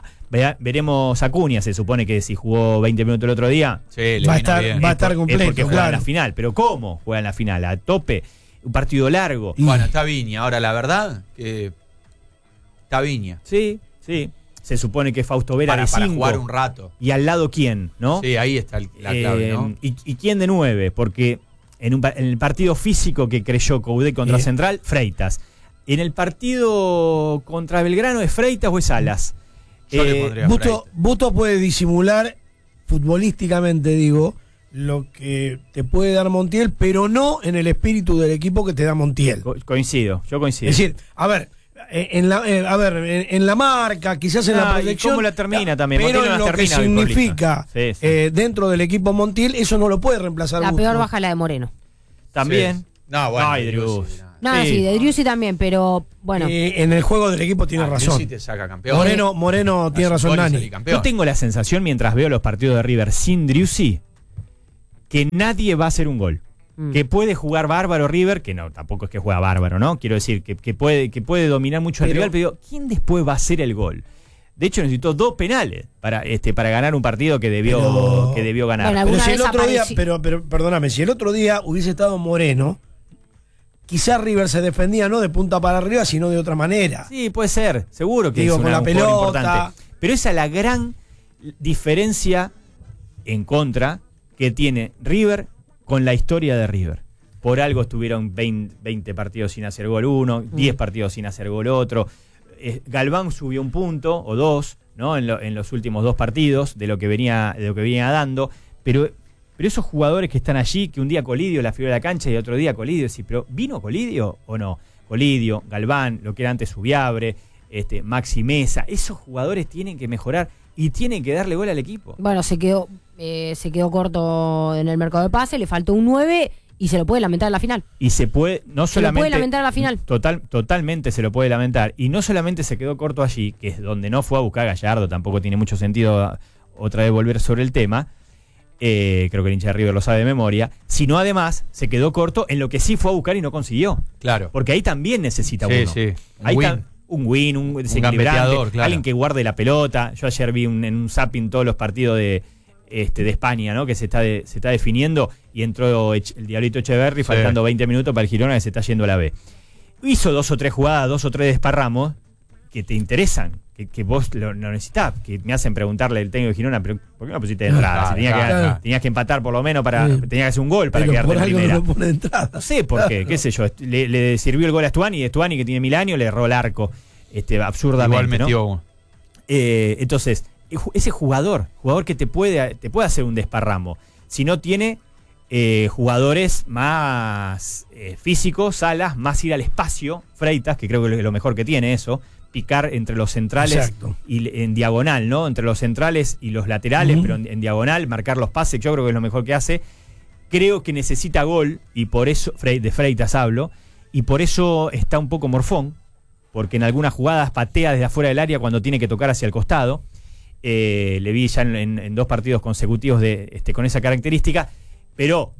veremos Acuña, se supone que si jugó 20 minutos el otro día, va a estar completo. Porque juega en la final. Pero ¿cómo juega en la final? A tope. Un partido largo. Bueno, está Viña. Ahora, la verdad, que está Viña. Sí. Se supone que Fausto Vera de 5. Para jugar un rato. ¿Y al lado quién? ¿No? Sí, ahí está la clave, ¿no? ¿Y quién de 9? Porque en el partido físico que creyó Coudet contra Central, Freitas. En el partido contra Belgrano, ¿es Freitas o es Salas? Yo le pondría Busto puede disimular futbolísticamente, digo, lo que te puede dar Montiel, pero no en el espíritu del equipo que te da Montiel. Coincido, yo coincido. Es decir, a ver, en la marca, quizás en la proyección. ¿Cómo la termina también? Pero en lo que significa dentro del equipo Montiel, eso no lo puede reemplazar. La peor baja la de Moreno. También. Sí. No, bueno. Ay, Driussi. No, sí, de Driussi también, pero bueno. En el juego del equipo tiene razón. Driussi te saca campeón. Moreno tiene razón, Nani. Yo tengo la sensación, mientras veo los partidos de River sin Driussi, que nadie va a hacer un gol. Que puede jugar bárbaro River, que no, tampoco es que juega bárbaro, ¿no? Quiero decir, que puede dominar mucho al rival, pero ¿quién después va a hacer el gol? De hecho, necesitó 2 penales para ganar un partido que debió ganar. Bueno, pero si el otro día, pero perdóname, si el otro día hubiese estado Moreno, quizás River se defendía no de punta para arriba, sino de otra manera. Sí, puede ser, seguro que digo, es con la pelota importante. Pero esa es la gran diferencia en contra que tiene River con la historia de River. Por algo estuvieron 20 partidos sin hacer gol uno, 10 partidos sin hacer gol otro. Galván subió un punto o 2, ¿no? En los últimos 2 partidos de lo que venía dando, pero esos jugadores que están allí, que un día Colidio la figura de la cancha y otro día Colidio, sí, pero ¿vino Colidio o no? Colidio, Galván, lo que era antes Subiabre, Maxi Mesa, esos jugadores tienen que mejorar y tienen que darle gol al equipo. Bueno, se quedó corto en el mercado de pase, le faltó un 9 y se lo puede lamentar en la final. Y se puede, no solamente. Se lo puede lamentar en la final. Totalmente se lo puede lamentar. Y no solamente se quedó corto allí, que es donde no fue a buscar a Gallardo, tampoco tiene mucho sentido otra vez volver sobre el tema. Creo que el hincha de River lo sabe de memoria. Sino además se quedó corto en lo que sí fue a buscar y no consiguió. Claro. Porque ahí también necesita uno. Sí. Un desequilibrante, claro. Alguien que guarde la pelota. Yo ayer vi en un zapping todos los partidos de España, ¿no? Que se está definiendo y entró el Diablito Echeverri faltando 20 minutos para el Girona que se está yendo a la B. Hizo 2 o 3 jugadas, 2 o 3 desparramos que te interesan, que vos lo necesitás, que me hacen preguntarle el técnico de Girona, pero ¿por qué no pusiste de entrada? Tenías que empatar por lo menos tenías que hacer un gol para quedarte en primera. No pone entrada. No sé por qué, qué sé yo. Le sirvió el gol a Stuani, y Stuani, que tiene 1000 años, le erró el arco absurdamente. Igual metió uno. Entonces, ese jugador que te puede hacer un desparramo, si no tiene jugadores más físicos, Salas, más ir al espacio, Freitas, que creo que es lo mejor que tiene eso, picar entre los centrales. Exacto. Y en diagonal, ¿no? Entre los centrales y los laterales, pero en diagonal, marcar los pases, yo creo que es lo mejor que hace. Creo que necesita gol, y por eso, de Freitas hablo, y por eso está un poco morfón, porque en algunas jugadas patea desde afuera del área cuando tiene que tocar hacia el costado. Le vi ya en 2 partidos consecutivos con esa característica, pero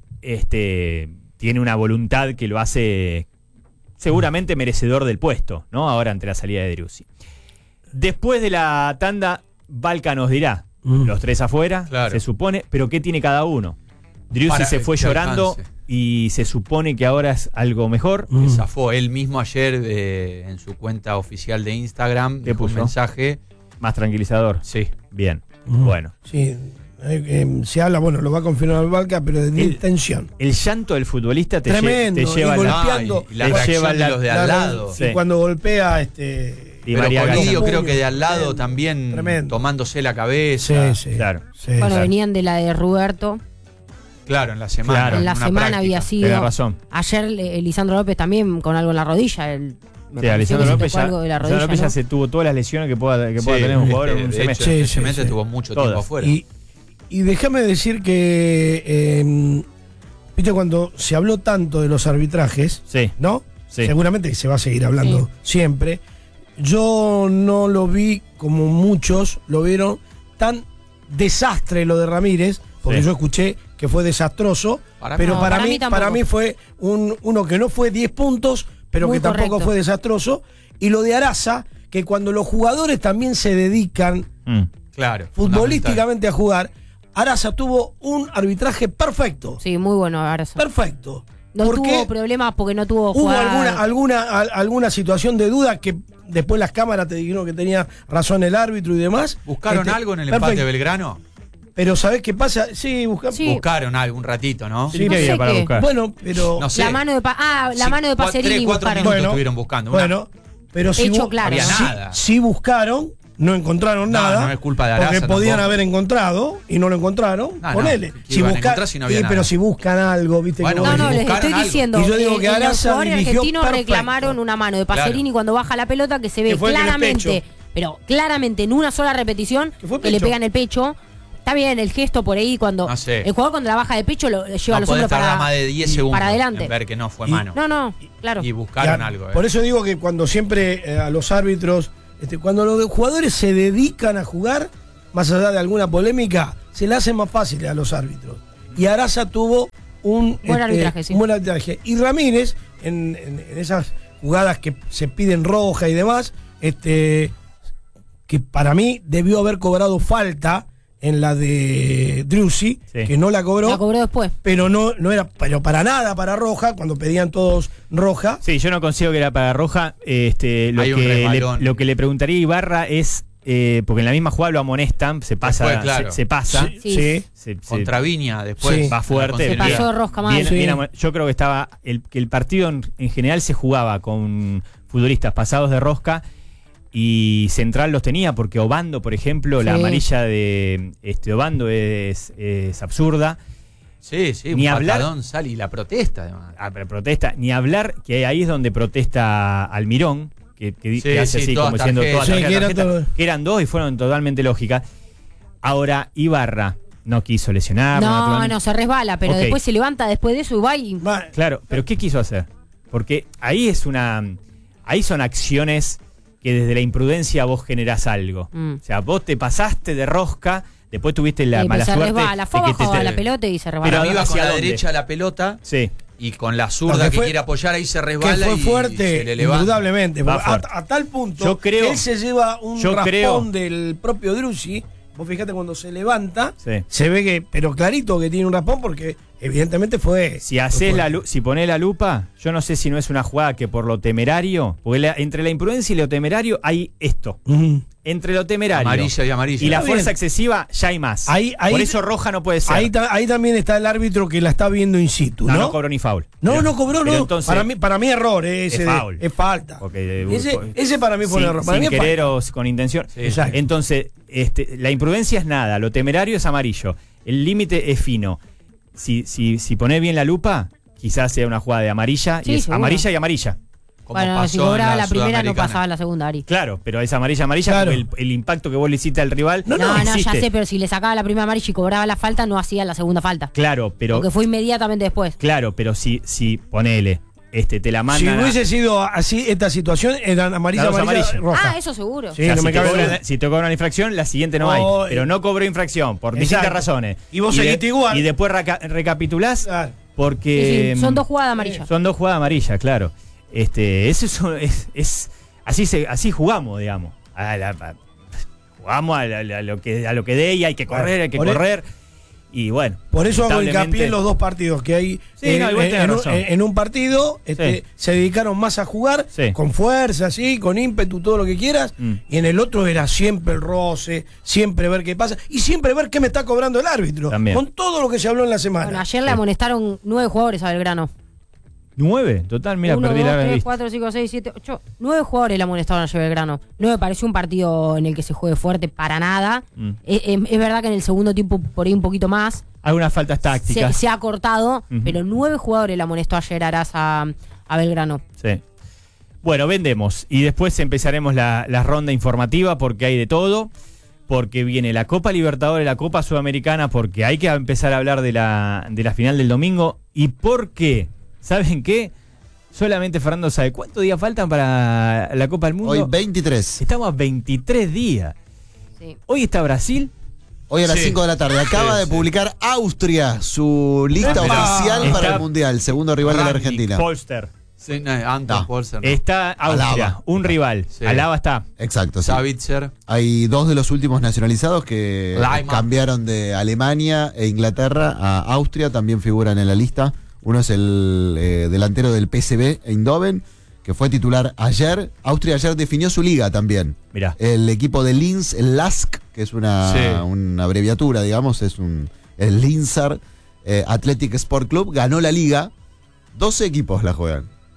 tiene una voluntad que lo hace seguramente merecedor del puesto, ¿no? Ahora ante la salida de Driussi. Después de la tanda, Balca nos dirá, los 3 afuera, claro, se supone, pero ¿qué tiene cada uno? Driussi se fue llorando y se supone que ahora es algo mejor. Zafó él mismo ayer en su cuenta oficial de Instagram, dejó un mensaje más tranquilizador. Sí. Bien. Bueno. Sí. Se habla, lo va a confirmar Balca, pero de intención. El llanto del futbolista te lleva golpeando. Y la reacción de los de al lado. Y cuando golpea pero Colidio creo que de al lado también tomándose la cabeza. Sí. Claro. Venían de la de Roberto. Claro, en la semana. Claro. En la semana práctica había sido. Tenés razón. Ayer Lisandro López también con algo en la rodilla. Lisandro López ya se tuvo todas las lesiones que pueda tener un jugador en un semestre. Tuvo mucho tiempo afuera. Y déjame decir que, viste, cuando se habló tanto de los arbitrajes, ¿no? Sí. Seguramente se va a seguir hablando siempre. Yo no lo vi como muchos lo vieron tan desastre lo de Ramírez, porque yo escuché que fue desastroso, pero para mí fue uno que no fue 10 puntos, pero muy que tampoco correcto. Fue desastroso. Y lo de Araza, que cuando los jugadores también se dedican futbolísticamente a jugar, Araza tuvo un arbitraje perfecto. Sí, muy bueno Araza. Perfecto. No tuvo problemas porque no tuvo hubo alguna situación de duda que después las cámaras te dijeron que tenía razón el árbitro y demás. ¿Buscaron algo en el empate de Belgrano? Pero ¿sabés qué pasa? Buscaron algo un ratito, ¿no? Sí, ¿qué había para buscar? Bueno, pero no sé. La mano de Pacerini 3-4 minutos estuvieron buscando. Pero hecho claro. Había nada. Sí buscaron, no encontraron nada. No es culpa de Arasa. Porque podían tampoco haber encontrado y no lo encontraron. Ponele. Pero si buscan algo, ¿viste? Bueno, les estoy diciendo. Y yo digo que los Arasa jugadores dirigió argentinos perfecto. reclamaron una mano de Pacerini cuando baja la pelota que se ve claramente, pero claramente en una sola repetición que le pegan el pecho. Está bien el gesto por ahí cuando el jugador cuando la baja de pecho lo lleva los hombros más de 10 segundos para adelante. En ver que no fue mano. No, claro. Y buscaron algo. Por eso digo que cuando siempre a los árbitros, cuando los jugadores se dedican a jugar, más allá de alguna polémica, se le hace más fácil a los árbitros. Y Arasa tuvo un buen arbitraje. Y Ramírez, en esas jugadas que se piden roja y demás, que para mí debió haber cobrado falta en la de Driussi, que no la cobró. La cobró después. Pero no era para nada para roja, cuando pedían todos roja. Sí, yo no consigo que era para roja. Lo que le preguntaría a Ibarra es, porque en la misma jugada lo amonestan, se pasa. Después, claro. se pasa. Sí. Contra Viña, después. Va fuerte. Se pasó de rosca mal. Yo creo que estaba que el partido en general se jugaba con futbolistas pasados de rosca. Y Central los tenía porque Obando, por ejemplo, la amarilla de Obando es absurda. Sí, ni un hablar, patadón sale y la protesta además. Protesta, ni hablar que ahí es donde protesta Almirón, que hace así como diciendo todas las tarjetas, que eran dos y fueron totalmente lógicas. Ahora Ibarra no quiso lesionar. No, se resbala, pero después se levanta después de eso y va y... Claro, pero ¿qué quiso hacer? Porque ahí son acciones que desde la imprudencia vos generás algo. O sea, vos te pasaste de rosca, después tuviste la mala suerte. Resbala, fue abajo a la pelota y se resbala. Pero iba con la derecha a la pelota. Sí. Y con la zurda que quiere apoyar ahí se resbala. Que fue fuerte, indudablemente. A tal punto que él se lleva un raspón del propio Driussi. Vos fíjate cuando se levanta, se ve que, pero clarito que tiene un raspón porque evidentemente fue... Si ponés la lupa, yo no sé si no es una jugada que por lo temerario, porque entre la imprudencia y lo temerario hay esto. Entre lo temerario amarilla. Y la fuerza excesiva ya hay más. Por eso roja no puede ser. Ahí también está el árbitro que la está viendo in situ, ¿no? No cobró ni foul. No cobró, no. Entonces, para mí error, es foul. Es falta. Ese para mí fue un error. Sin querer o con intención. Exacto. Entonces, la imprudencia es nada, lo temerario es amarillo. El límite es fino. Si ponés bien la lupa, quizás sea una jugada de amarilla, y es seguro. Amarilla y amarilla. Bueno, si cobraba la primera no pasaba la segunda, Ari. Claro, pero es amarilla, claro. El impacto que vos le hiciste al rival. No, ya sé, pero si le sacaba la primera amarilla y cobraba la falta, no hacía la segunda falta. Claro, pero. Porque fue inmediatamente después. Claro, pero si ponele. Te la mandan. Si hubiese sido así esta situación, eran amarilla, roja. Eso seguro. Sí, si te cobran la infracción, la siguiente no hay. Pero no cobró infracción por distintas razones. Y vos seguiste igual. Y después recapitulás porque. Son dos jugadas amarillas. Son dos jugadas amarillas, claro. Eso es así jugamos, digamos. Jugamos a lo que dé y hay que correr, Y bueno. Por eso hago hincapié en los dos partidos que hay. En un partido se dedicaron más a jugar con fuerza, con ímpetu, todo lo que quieras. Y en el otro era siempre el roce, siempre ver qué pasa y siempre ver qué me está cobrando el árbitro. También. Con todo lo que se habló en la semana. Bueno, ayer le amonestaron 9 jugadores a Belgrano. 9, total, mira, 1, perdí 2, la 3, 4, 5, 6, 7, 8, 9 jugadores le amonestaron ayer Belgrano. No me pareció un partido en el que se juegue fuerte para nada. Es verdad que en el segundo tiempo por ahí un poquito más. Algunas faltas tácticas. Se ha cortado, pero 9 jugadores le amonestó ayer Arasa a Belgrano. Sí. Bueno, vendemos. Y después empezaremos la ronda informativa porque hay de todo. Porque viene la Copa Libertadores, la Copa Sudamericana, porque hay que empezar a hablar de la final del domingo. ¿Y por qué? ¿Saben qué? Solamente Fernando sabe cuántos días faltan para la Copa del Mundo. Hoy 23. Estamos a 23 días. Sí. Hoy está Brasil. Hoy a las 5 de la tarde. Acaba de publicar Austria su lista oficial para el Mundial. Segundo rival de la Argentina. Polster. Sí, Anton Polster. Está Austria, Alaba. Un rival. Sí. Alaba está. Exacto, sí. Savitzer. Hay 2 de los últimos nacionalizados que cambiaron de Alemania e Inglaterra a Austria. También figuran en la lista. Uno es el delantero del PSV Eindhoven, que fue titular ayer. Austria ayer definió su liga también. Mirá. El equipo de Linz, el LASK, que es una abreviatura, digamos, el Linzar Athletic Sport Club, ganó la liga. 12 equipos la juegan.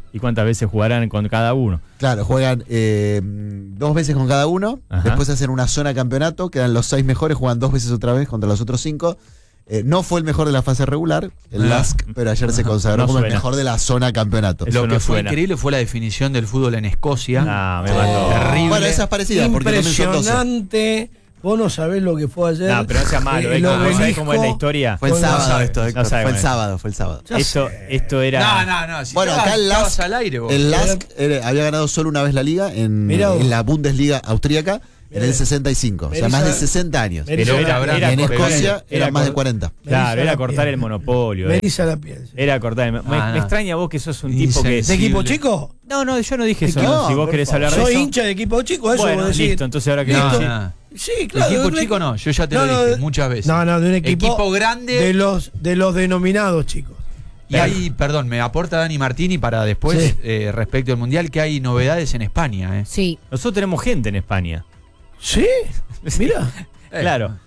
¿Y cuántas veces jugarán con cada uno? Claro, juegan 2 veces con cada uno. Ajá. Después hacen una zona campeonato. Quedan los 6 mejores, juegan 2 veces otra vez contra los otros 5. No fue el mejor de la fase regular, el LASK, pero ayer se consagró como el mejor de la zona campeonato. Eso Lo que no fue suena. increíble fue la definición del fútbol en Escocia. Me mató. Terrible. Bueno, esa es parecida, porque también son 12. Impresionante. Vos no sabés lo que fue ayer. No, pero no sea malo, El ¿no sabés obelisco. cómo es la historia? Fue el Con la- sábado sabe, esto, no Héctor. sabe Fue el cómo sábado, fue el sábado. Esto era... No. Si Bueno, estabas- acá el estabas LASK, al aire, vos. el LASK había ganado solo una vez la liga en la Bundesliga austríaca en el 65. O sea, más de 60 años. Pero era Y en cortar- Escocia era eran más de cor- 40. Claro, era cortar piel. el monopolio. Me eriza la piel. Sí. Era cortar el... Me extraña vos que sos un tipo que... ¿De equipo chico? No, yo no dije eso. No, Si vos por querés favor. hablar de Soy eso... hincha de equipo chico, eso Bueno, vos decís. listo, entonces ahora que... Listo. No. Sí, El claro. equipo de un chico no, yo ya te lo dije muchas veces. No, de un equipo grande. de los denominados chicos. Y hay, perdón, me aporta Dani Martini para después, Sí. respecto al Mundial, que hay novedades en España. Sí. Nosotros tenemos gente en España. ¿Sí? Mira. Claro.